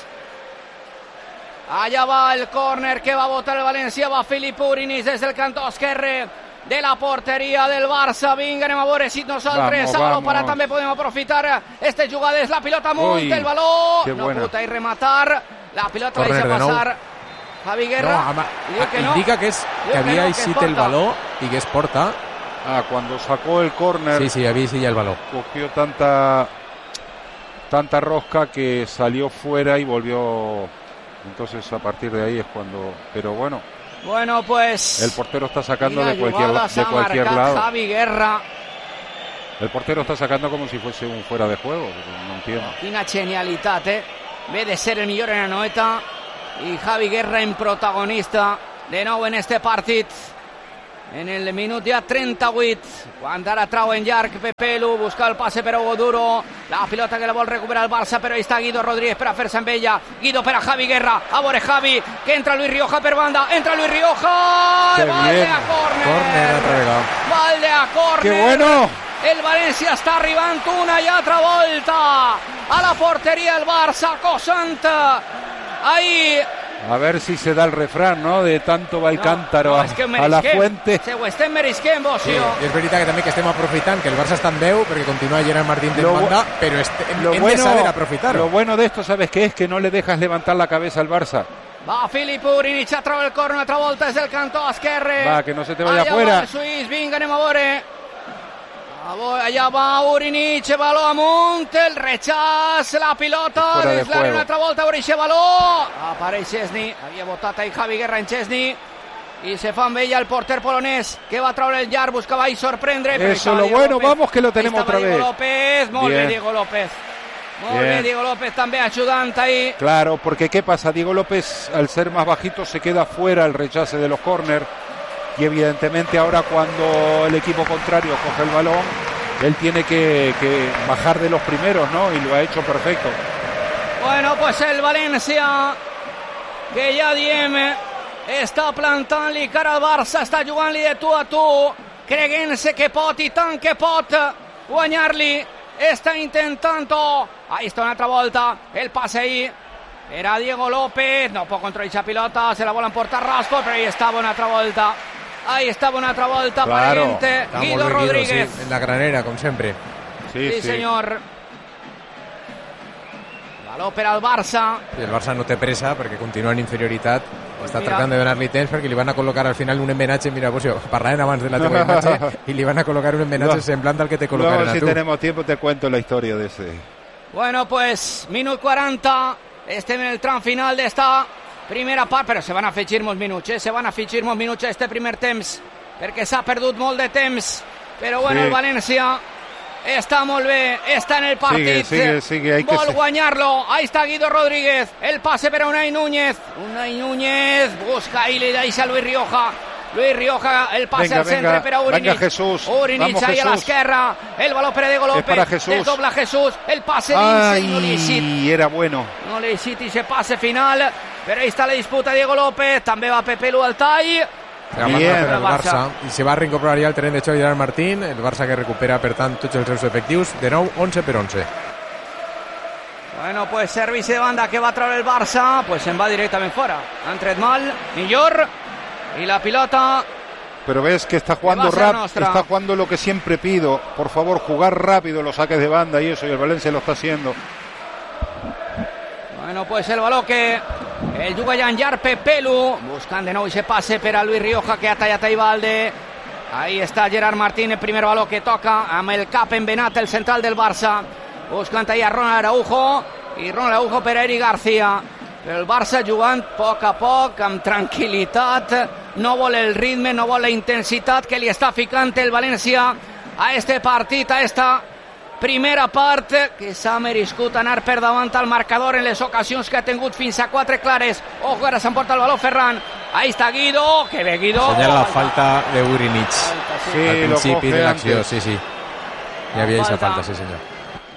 Allà va el córner que va botar el València, va Filip Urinis des del cantó esquerre de la porteria del Barça. Vinga, anem a veure si nosaltres para també podem aprofitar este jugades. La pilota amunt, el baló no puta i rematar, la pilota la deixa passar Javi Guerra. No, indica que havia eixit el baló i que es porta. Cuando sacó el córner, sí, había eixit el baló. Cogió tanta rosca que salió fuera y volvió. Entonces a partir de ahí es cuando... Pero bueno, Bueno, pues... El portero está sacando de jugadas a cualquier marcar lado. Javi Guerra. El portero está sacando como si fuese un fuera de juego. No entiendo. Quina genialitat, Ve de ser el millor en la noeta. I Javi Guerra en protagonista de nou en este partit. En el minut ja 38, quan ara trau en llarg Pepelu, busca el passe per Hugo Duro, la pilota que la vol recuperar el Barça, però hi està Guido Rodríguez per a fer-se amb ella. Guido per a Javi Guerra, a veure Javi, que entra Luis Rioja per banda, entra Luis Rioja, balde a córner, balde a córner. ¡Qué bueno! El València està arribant una i altra volta a la porteria del Barça, acosant ahí. A ver si se da el refrán, ¿no? De tanto va el cántaro a la fuente. Se ho estem meresquent, vos, sí, és veritat que també que estem aprofitant que el Barça està en 10 perquè continua Gerard Martín de banda, però hem de saber aprofitar. Lo bueno de esto, ¿sabes qué? Es que no le dejas levantar la cabeza al Barça. Va Filip Urinic a treure el córner, una altra volta és el cantó esquerre. Va, que no se te vaya afuera. Allà va el suís, vinga, anem a veure. Allà va Urinic, baló amunt, el rechaç, la pilota, des l'àrea una altra volta, Urinic, baló. Apareix Chesney, havia votat ahí Javi Guerra en Chesney, i se fa amb ella el porter polonès, que va treure el llarg, buscava ahí sorprendre. Eso es lo bueno, vamos que lo tenemos otra vez. Diego López, molt bé Diego López. Molt bé Diego López també ajudant ahí. Claro, porque ¿qué pasa? Diego López, al ser más bajito, se queda fuera el rechace de los córner. Y evidentemente ahora cuando el equipo contrario coge el balón, él tiene que bajar de los primeros, ¿no? Y lo ha hecho perfecto. Bueno, pues el València, que ja diem, està plantant-li cara al Barça, està jugant-li de tu a tu, creient-se que pot i tant que pot guanyar-li, està intentant-ho. Ahí està una altra volta, el passe ahí. Era Diego López, no pot controlar la pilota, se la volen portar Rashford, però ahí estava una altra volta. Ahí estaba una otra vuelta, claro, pariente Guido Rodríguez. Sí, en la granera, como siempre. Sí, señor. Baló per al Barça. I el Barça no té pressa perquè continua en inferioritat. Està tractant de donar-li temps perquè li van a col·locar al final un embenatge. Mira, pues jo, parlant abans de la teva imatge, i li van a col·locar un embenatge semblant al que te col·locaran a tu. Si tenemos tiempo te cuento la historia de ese. Bueno, pues minut 40. Estem en el tram final d'esta primera part, però se van afegir molts minuts, se van afegir molts minuts a este primer temps, perquè s'ha perdut molt de temps, però bueno, el València està molt bé, està en el partit, sigue, vol guanyar-lo. Ahí està Guido Rodríguez, el passe per a Unai Núñez, busca i li deixa Luis Rioja. Luis Rioja, el pase al centre per a Urinic. Venga Jesús. Urinic ahí a l'esquerra. El baló per a Diego López. Desdobla Jesús. El pase dins. No li citi. Era bueno. No li citi ese pase final. Però ahí està la disputa Diego López. També va Pepelu al tall. Bien. El Barça. I se va a reincorporar ja el terreny de xoc Gerard Martín. El Barça que recupera, per tant, tots els seus efectius. De nou, 11 per 11. Bueno, pues servici de banda que va treure el Barça. Pues se'n va directament fora. Han tret mal. Millor. Y la pilota. Pero ves que está jugando rápido, está jugando lo que siempre pido. Por favor, jugar rápido los saques de banda y eso, y el Valencia lo está haciendo. Bueno, pues el baló que el juga ja en llarg Pepelu, buscant de nou ese passe per a Luis Rioja, que ha tallat a Ivalde. Ahí està Gerard Martín, el primer baló que toca amb el cap envenat, el central del Barça, buscant ahí a Ronald Araujo, i Ronald Araujo per a Eric García. Però el Barça jugant a poc, amb tranquil·litat, no vol el ritme, no vol la intensitat que li està ficant el València a este partit, a esta primera part, que s'ha merescut anar per davant al marcador en les ocasions que ha tingut fins a 4 clares. Ojo, ara s'emporta el baló Ferran. Ahí está Guido, que ve Guido. Senyala la falta de Urinic al principi de l'acció, sí. Hi havia aquesta falta, sí senyor.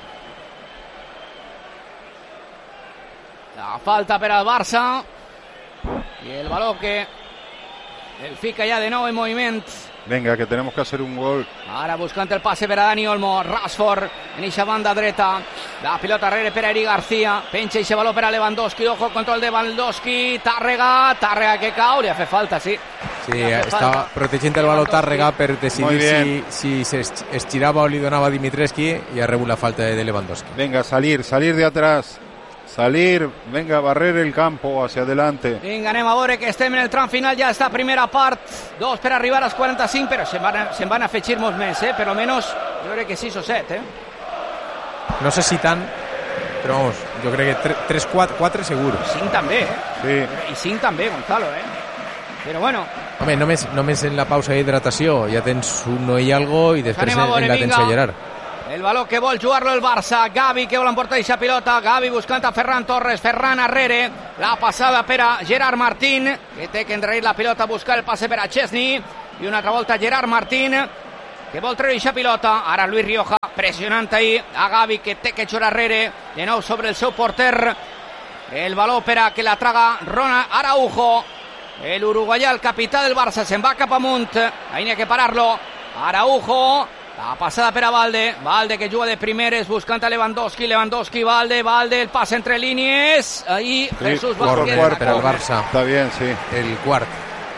La falta per al Barça i el baló que el fica ja de nou en moviment. Venga, que tenemos que hacer un gol. Ara buscant el passe per a Dani Olmo. Rashford en eixa banda dreta. La pilota darrere per a Eric García. Penja eixe baló per a Lewandowski. Ojo, control de Lewandowski. Tàrrega que cau. Li ha fet falta, sí. Sí, estava protegint el baló Tàrrega per decidir si estirava o li donava Dimitrescu i ha rebut la falta de Lewandowski. Venga, salir de atrás. Salir, venga, barrer el campo hacia adelante. Vinga, anem a veure que estem en el tram final ja esta primera part. 2 per arribar als 45, però se'n van afegir molts més, per almenys jo crec que 6 o 7, No sé si tant, però vamos, jo crec que 3, 4 segur. 5 també, Sí. I 5 també, Gonzalo, Però bueno. Home, només en la pausa d'hidratació ja tens 1 i algo i després en la tens a Gerard. El baló que vol jugar-lo el Barça. Gavi que vol emportar aquesta pilota. Gavi buscant a Ferran Torres. Ferran arrere. La passada per a Gerard Martín, que té que endarrerir la pilota, buscar el passe per a Chesney. I una altra volta Gerard Martín, que vol treure aquesta pilota. Ara Luis Rioja pressionant ahí a Gavi, que té que jugar arrere. De nou sobre el seu porter. El baló per a que la traga Ronald Araujo. El uruguaià, el capità del Barça, se'n va cap amunt. Ahí n'hi ha que parar-lo. Araujo. La passada per a Valde. Valde que juga de primeres buscant a Lewandowski. Lewandowski, Valde, el pase entre línies. Ahí Jesús Vázquez. Per al Barça. Está bien, sí. El quart.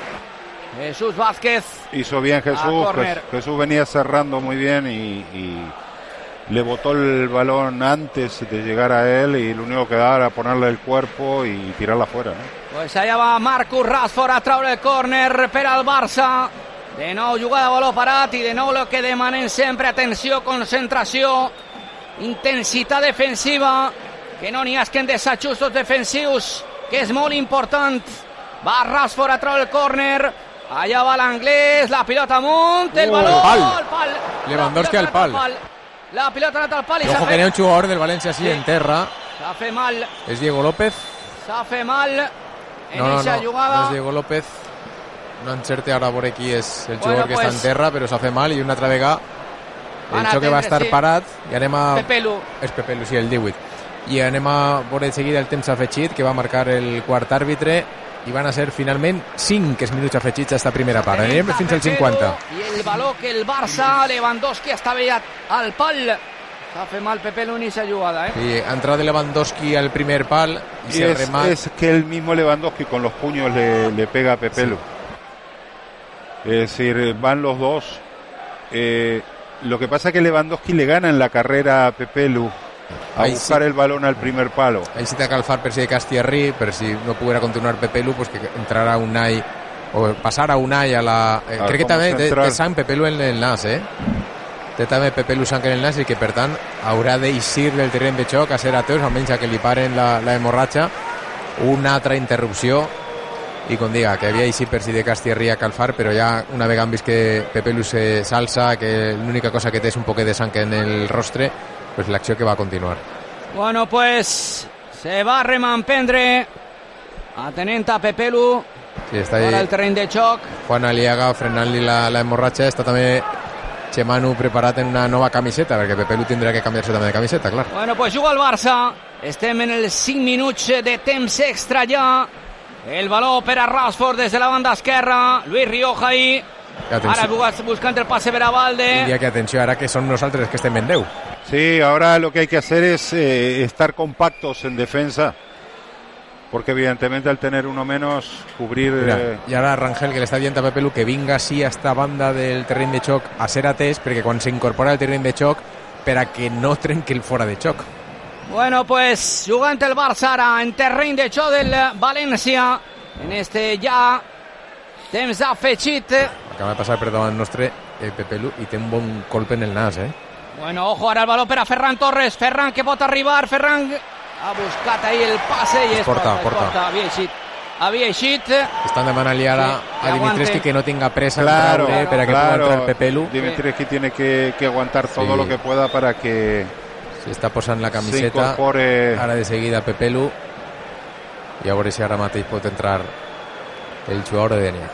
Jesús Vázquez. Hizo bien Jesús. Jesús venía cerrando muy bien y le botó el balón antes de llegar a él y lo único que daba era ponerle el cuerpo y tirarla afuera, ¿no? Pues allà va Marcus Rashford a treure el córner per al Barça. De nou jugada a baló parat i de nou el que demanen sempre: atenció, concentració, intensitat defensiva, que no n'hi hagin desajustos defensius, que és molt important. Va Rashford a treure el córner. Allà va l'anglès, la pilota amunt, el baló al pal. Lewandowski al pal. La pilota ha anat al pal i ojo que n'hi ha un jugador del València així en terra. S'ha fet mal. És Diego López. S'ha fet mal en aquesta jugada. No és Diego López. No encerte ara a veure qui és el jugador que està en terra, però s'ha fet mal i una altra vegada el xoc va estar parat i anem a... Pepelu. És Pepelu, sí, el 18. I anem a veure de seguida el temps afegit que va marcar el quart àrbitre i van a ser finalment 5 minuts afegits a esta primera part. Anem fins al 50. I el baló que el Barça, Lewandowski estava al pal. S'ha fet mal Pepelu en esa jugada, Sí, entrada de Lewandowski al primer pal y se remata. Es que el mismo Lewandowski con los puños le pega a Pepelu. Sí. Es decir, van los dos. Lo que pasa es que Lewandowski le gana en la carrera a Pepelu a buscar el balón al primer palo. Ahí sí te calfar per si de Castierri, per si no pudiera continuar Pepelu, pues que entrara Unai o passar a Unai a la... crec que també té sang Pepelu en el nas, té també Pepelu sang en el nas i que per tant haurà d'eixir del terreny de xoc a ser ateus, almenys a que li paren la hemorratxa. Una altra interrupció i com diga, que havia eixit per si de Castierri a calfar, però ja una vegada han vist que Pepelu se salsa, que l'única cosa que té és un poquet de sang en el rostre, pues l'acció que va a continuar. Bueno, pues se va a remampendre atenent a Pepelu. Sí, està ahí el terreny de xoc. Juan Aliaga frenant-li la hemorratxa. Està també Chemanu preparat en una nova camiseta, perquè Pepelu tindrà que canviar-se també de camiseta, clar. Bueno, pues juga el Barça. Estem en els 5 minuts de temps extra ja. El baló per a Rashford des de la banda esquerra. Luis Rioja ahí. Ara buscant el passe per a Valde. Diria que atenció, ara que són nosaltres que estem en 10. Sí, ahora lo que hay que hacer es estar compactos en defensa, porque evidentemente al tener uno menos, cubrir... I ara Rangel, que le està dient a Pepelu que vinga així a esta banda del terreny de xoc a ser atès, perquè quan s'incorpora al terreny de xoc, per a que no trenqui el fora de xoc. Bueno, pues jugant el Barça ara en terreny de xoc del València, en este ja temps afegit. Acaba de passar per davant nostre Pepelu i té un bon colp en el nas, Bueno, ojo, ara el baló per a Ferran Torres. Ferran que pot arribar. Ferran ha buscat ahí el passe i porta. Havia eixit. Estan demanant-li ara a Dimitrescu que no tenga presa claro, para que pueda entrar Pepelu. Dimitrescu tiene que aguantar todo lo que pueda para que se està posant la camiseta. Ara de seguida Pepelu i a veure si ara mateix pot entrar el jugador de Denia.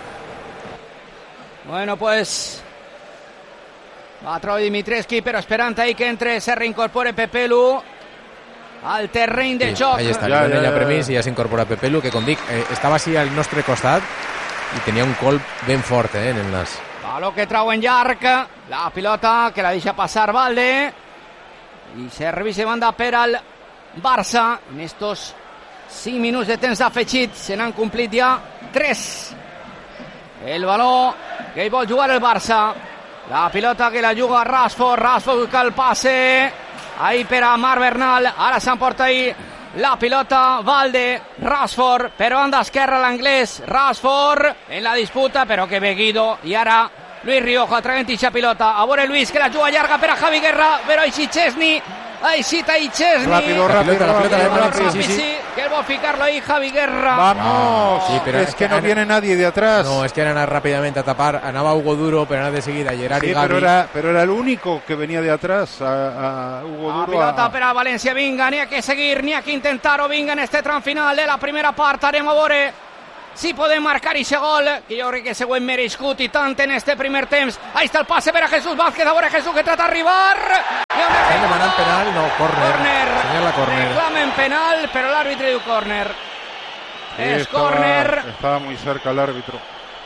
Bueno, pues va a treure Dimitrescu, però esperant ahí que entre, se reincorpore Pepelu al terreny de xoc. Ahí està, li donen permís i ja s'incorpora Pepelu, que com dic, estava així al nostre costat i tenia un colp ben fort en el nas. Baló que trau en llarg, la pilota que la deixa passar Valde i serveix de banda per al Barça. En estos 5 minuts de temps afegit se n'han complit ja 3. El baló que hi vol jugar el Barça. La pilota que la juga Rashford busca el passe ahí per a Marc Bernal. Ara s'emporta ahí la pilota Valde, Rashford per banda esquerra l'anglès. Rashford en la disputa, però que ve Guido i ara Luis Rioja traient ixa pilota. A veure Luis que la juga llarga per a Javi Guerra, però així Chesney Ahí cita y Chesney. Rápido. Sí. Que va a ficarlo ahí Javi Guerra. Vamos. Sí, pero es que no viene nadie de atrás. No, es que eran rápidamente a tapar. Anaba Hugo Duro, pero nada de seguida Gerard y Gavi. Pero era el único que venía de atrás a Hugo Duro. Pilota per a Valencia Vinga, ni a que seguir, ni a que intentar-ho Vinga en este tram final de la primera part. Anem a veure si podem marcar ese gol, que jo crec que s'ho hem merescut i tant en este primer temps. Ahí está el pase per a Jesús Vázquez, a veure Jesús que trata d'arribar. Estan demanant penal, no, córner. Senyala córner. Reclamen penal, però l'àrbitre diu córner. Es córner. Estaba muy cerca el árbitro.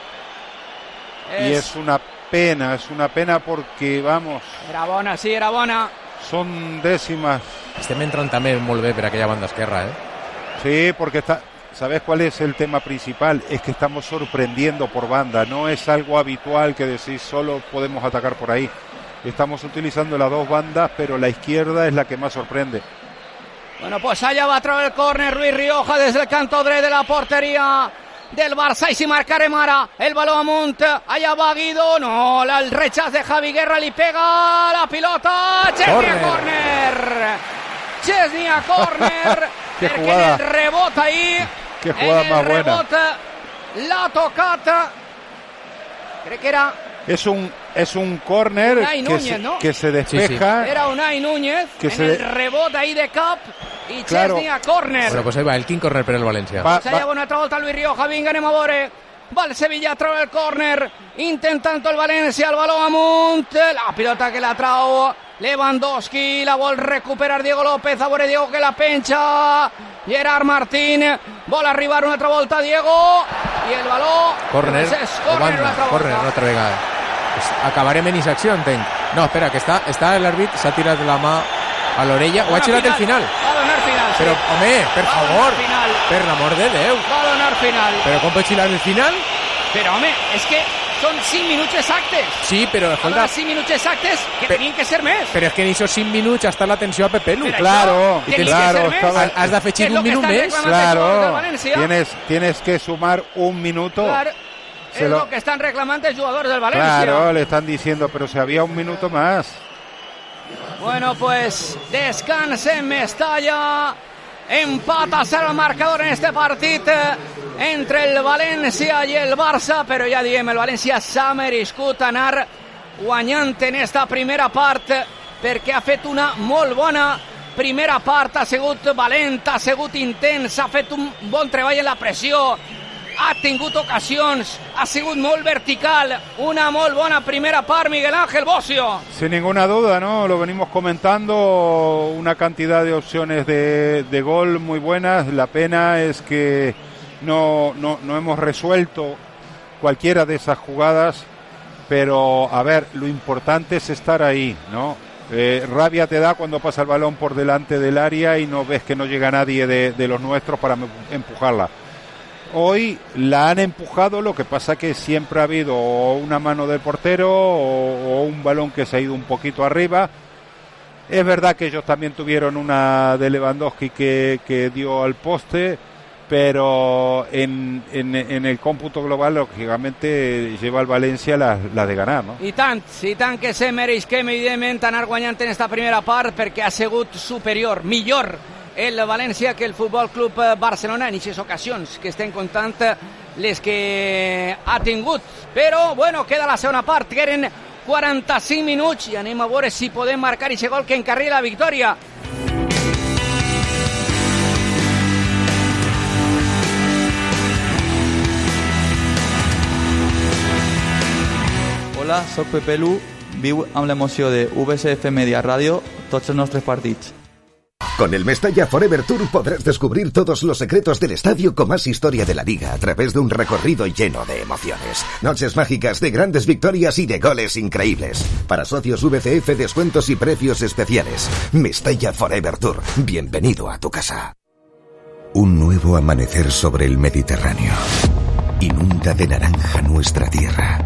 Y es una pena porque, vamos... Era bona, sí, era bona. Son décimas. Estem entrant també molt bé per aquella banda esquerra, Sí, porque está... ¿Sabes cuál es el tema principal? Es que estamos sorprendiendo por banda. No es algo habitual que decís solo podemos atacar por ahí. Estamos utilizando las dos bandas, pero la izquierda es la que más sorprende. Bueno, pues allá va a traer el córner Luis Rioja desde el canto dret de la portería del Barça. Y si marcarem ara el baló amunt, allá va Guido, no, el rechazo de Javi Guerra, li pega la pilota, Chesney a córner. Chesney a córner. Qué perquè jugada. el rebot ahí. Qué jugada más buena. Rebot, la tocata. Crec que era... Es un córner Unai Núñez, ¿no? que se despeja. Era Unai Núñez Que en el rebot ahí de cap y Claro. Chesney a córner. Bueno, pues ahí va, el quin córner per al València. Se lleva una altra volta Luis Rioja, vinga, anem a veure. Va el Sevilla, trau el córner, intentant el València, el baló amunt, la pilota que la trau Lewandowski, la vol recuperar Diego López, a veure Diego que la penja, Gerard Martín, vol arribar una altra volta Diego, i el baló... Córner, és córner una altra córner una volta. altra vegada. Pues acabarem en acció, entenc. No, espera, que està l'àrbit, s'ha tirat la mà a l'orella, o ha xiulat el final. Va a donar final, sí. Però, home, per Va a favor, donar final. per l'amor de Déu. Va a donar final. Però com pot xiular el final? Però, home, és que són 5 minuts exactes. Sí, però, escolta, 5 minuts exactes que tenien que ser més. però és que en aquests 5 minuts està l'atenció a Pepelu. Però Claro, això tenia que claro, ser més. estaba- Has d'afegir És lo un que minut estan més. reclamant els jugadors del Claro, València. tienes que sumar un minuto. Claro, Se es lo- lo que están reclamando los jugadores del Valencia. Claro, le están diciendo, pero si había un minuto más. Bueno, pues descansa en Mestalla. Empata a ser el marcador en este partido entre el Valencia y el Barça, però ja diem, el València s'ha merescut anar guanyant en esta primera part perquè ha fet una molt bona primera part, ha sigut valenta, ha sigut intens, ha fet un bon treball en la pressió, ha tingut ocasions, ha sigut molt vertical, una molt bona primera part, Miguel Ángel Bocio. Sin ninguna duda, ¿no? Lo venimos comentando, una cantidad de opciones de gol muy buenas. La pena es que no hemos resuelto cualquiera de esas jugadas, pero a ver, lo importante es estar ahí, ¿no? Rabia te da cuando pasa el balón por delante del área y no ves que no llega nadie de los nuestros para empujarla. Hoy la han empujado, lo que pasa que siempre ha habido una mano del portero o un balón que se ha ido un poquito arriba. Es verdad que ellos también tuvieron una de Lewandowski que dio al poste, pero en el cómputo global, lógicamente, lleva al Valencia la de ganar, ¿no? I tant que se mereixquem, evidentment, anar guanyant en esta primera part perquè ha sigut superior, millor el València que el Futbol Club Barcelona en aquestes ocasions que estem comptant les que ha tingut. Però, bueno, queda la segona part, que eren 45 minuts i anem a veure si podem marcar aquest gol que encarrila la victòria. Hola, soc Pepe Lu, viu amb l'emoció de VSF Media Radio tots els nostres partits. Con el Mestalla Forever Tour podrás descubrir todos los secretos del estadio con más historia de la liga a través de un recorrido lleno de emociones. Noches mágicas de grandes victorias y de goles increíbles. Para socios VCF, descuentos y precios especiales. Mestalla Forever Tour. Bienvenido a tu casa. Un nuevo amanecer sobre el Mediterráneo. Inunda de naranja nuestra tierra.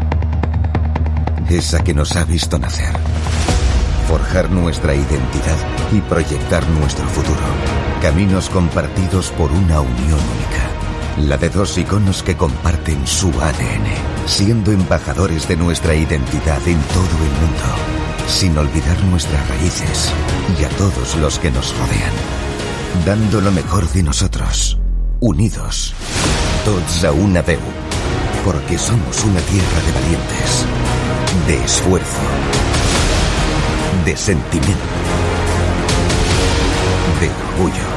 Esa que nos ha visto nacer. Forjar nuestra identidad y proyectar nuestro futuro. Caminos compartidos por una unión única. La de dos iconos que comparten su ADN, siendo embajadores de nuestra identidad en todo el mundo, sin olvidar nuestras raíces y a todos los que nos rodean, dando lo mejor de nosotros, unidos, tots a una veu, porque somos una tierra de valientes, de esfuerzo, de sentimiento, de orgullo.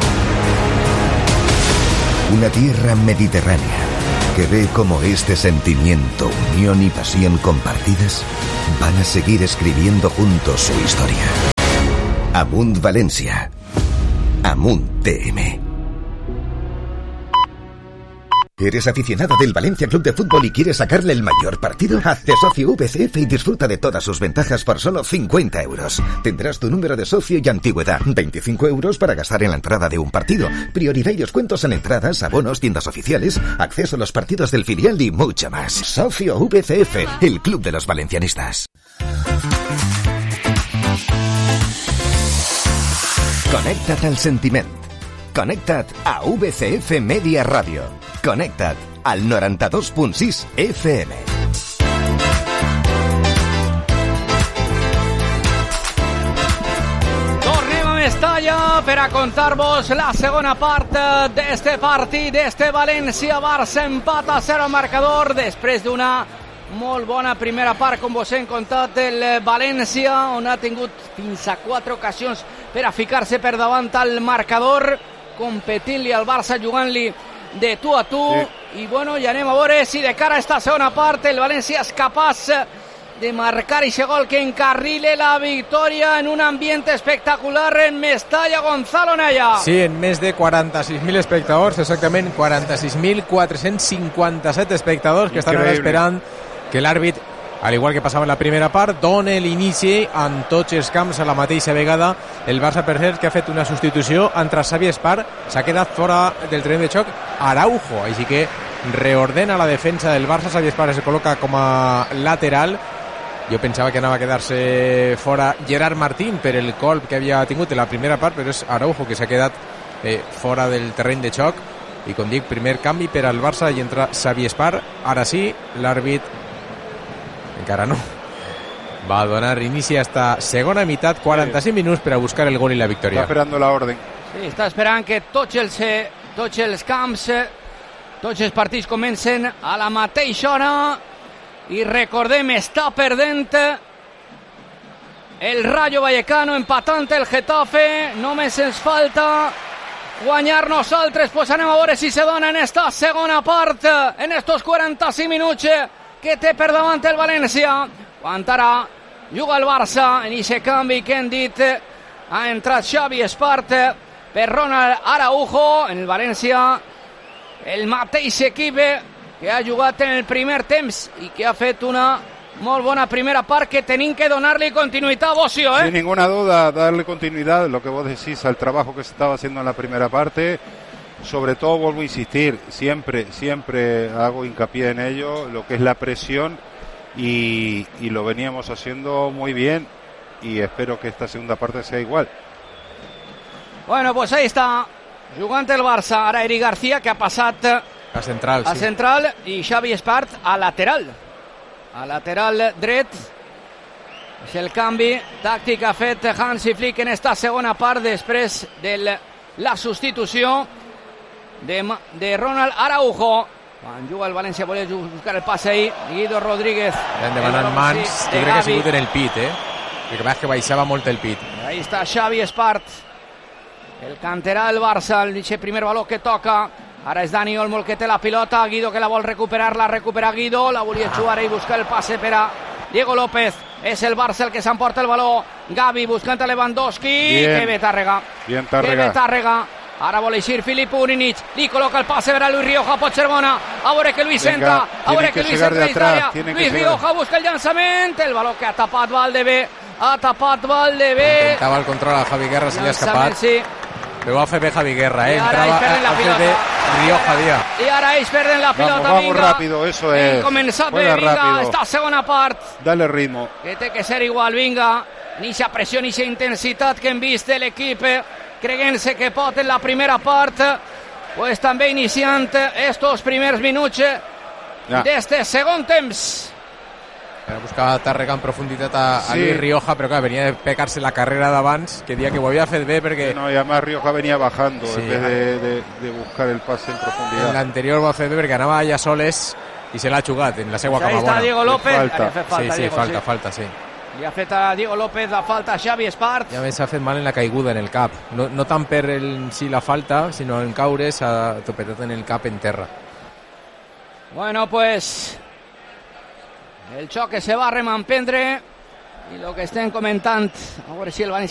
Una tierra mediterránea que ve cómo este sentimiento, unión y pasión compartidas van a seguir escribiendo juntos su historia. Amunt Valencia. Amunt TM. ¿Eres aficionado del Valencia Club de Fútbol y quieres sacarle el mayor partido? Hazte socio VCF y disfruta de todas sus ventajas por solo 50 euros. Tendrás tu número de socio y antigüedad. 25 euros para gastar en la entrada de un partido. Prioridad y descuentos en entradas, abonos, tiendas oficiales, acceso a los partidos del filial y mucho más. Socio VCF, el club de los valencianistas. Connecta't al sentiment. Connecta't a VCF Media Radio. Connecta't al 92.6 FM. Tornem a Mestalla per a contar-vos la segona part d'este partit, d'este València-Barça, empat a 0 marcador, després d'una molt bona primera part, com vos hem contat, del València, on ha tingut fins a 4 ocasions per a ficar-se per davant al marcador, competint-li al Barça, jugant-li de tu a tu, i bueno, ja anem a veure si de cara a esta segona part el València és capaç de marcar aquest gol que encarrile la victòria en un ambient espectacular en Mestalla. Gonzalo Naya. Sí, en més de 46.000 espectadors, exactament 46.457 espectadors que estan esperant que l'àrbit, al igual que passava en la primera part, dona l'inici en tots els camps a la mateixa vegada. El Barça, per cert, que ha fet una substitució, entre Xavi Espart, s'ha quedat fora del terreny de xoc Araujo, així que reordena la defensa del Barça. Xavi Espart se col·loca com a lateral. Jo pensava que anava a quedar-se fora Gerard Martín per el colp que havia tingut en la primera part, però és Araujo que s'ha quedat fora del terreny de xoc. I com dic, primer canvi per al Barça i entra Xavi Espart. Ara sí, l'àrbit encara no va a donar inici a esta segona meitat, 45 minuts per a buscar el gol i la victòria. Està esperant la orden. Sí, està esperant que tots els camps, tots els partits comencen a la mateixa hora, i recordem, està perdent el Rayo Vallecano, empatant el Getafe. Només ens falta guanyar nosaltres. Pues anem a veure si se dona en esta segona part, en estos 45 minuts que té per davant el València. Quan ara juga el Barça en aquest canvi que hem dit, ha entrat Xavi Espart per Ronald Araujo. En el València, el mateix equip que ha jugat en el primer temps i que ha fet una molt bona primera part que tenim que donar-li continuïtat, Bocio, Sin ninguna duda, darle continuidad, lo que vos decís, al trabajo que se estaba haciendo en la primera parte. Sobre todo, vuelvo a insistir, siempre hago hincapié en ello, lo que es la presión, y lo veníamos haciendo muy bien, y espero que esta segunda parte sea igual. Bueno, pues ahí está, jugant el Barça, ara Eric García, que ha passat a central, a central, i Xavi Espart a lateral dret. És el canvi tàctic que ha fet Hansi Flick en esta segona part, després de la substitució de Ronald Araujo. Quan juga el València volia buscar el passe ahí, Guido Rodríguez demanant mans, jo crec que ha sigut en el pit, perquè que baixava molt el pit. Ahí està Xavi Espart, el canterà del Barça, el primer baló que toca. Ara és Dani Olmo el que té la pilota, Guido que la vol recuperar, la recupera Guido, la volia jugar i buscar el passe per a Diego López. És el Barça el que s'emporta el baló. Gavi buscant a Lewandowski. Que bé Tàrrega. Ara vol eixir Filip Uninic, li col·loca el passe per a Luis Rioja, pot ser bona, a veure que Luis entra, a veure que Luis entra dins d'àrea. Luis Rioja busca el llançament, el baló que ha tapat Valdebé. Intentava el control a Javi Guerra, se li ha escapat. Sí. Però ho va fer bé Javi Guerra, entrava a fer de Rioja dia. I ara ells perden la pilota. Vamos rápido, eso es. Començat bé, vinga, esta segona part. Dale ritmo. Que té que ser igual, vinga. Ni esa pressió, ni esa intensitat que hem vist de l'equip, creguent-se que pot en la primera part pues també iniciant estos primers minuts d'este segon temps. Buscava Tàrrega en profunditat a Luis Rioja, però clar, venia de pecar-se la carrera d'abans, que dia que ho havia fet bé perquè... No, y además Rioja venía bajando en vez de buscar el pase en profundidad. En l'anterior ho va fer bé perquè anava allà soles i se l'ha jugat en la seva cama bona. Ahí està Diego López. Falta. Li ha fet a Diego López la falta a Xavi Espart. Ja més s'ha fet mal en la caiguda en el cap. No tant per si la falta, sinó en caure s'ha topetat en el cap en terra. Bueno, pues... el xoc que se va a remampendre i el que estem comentant, a veure si el València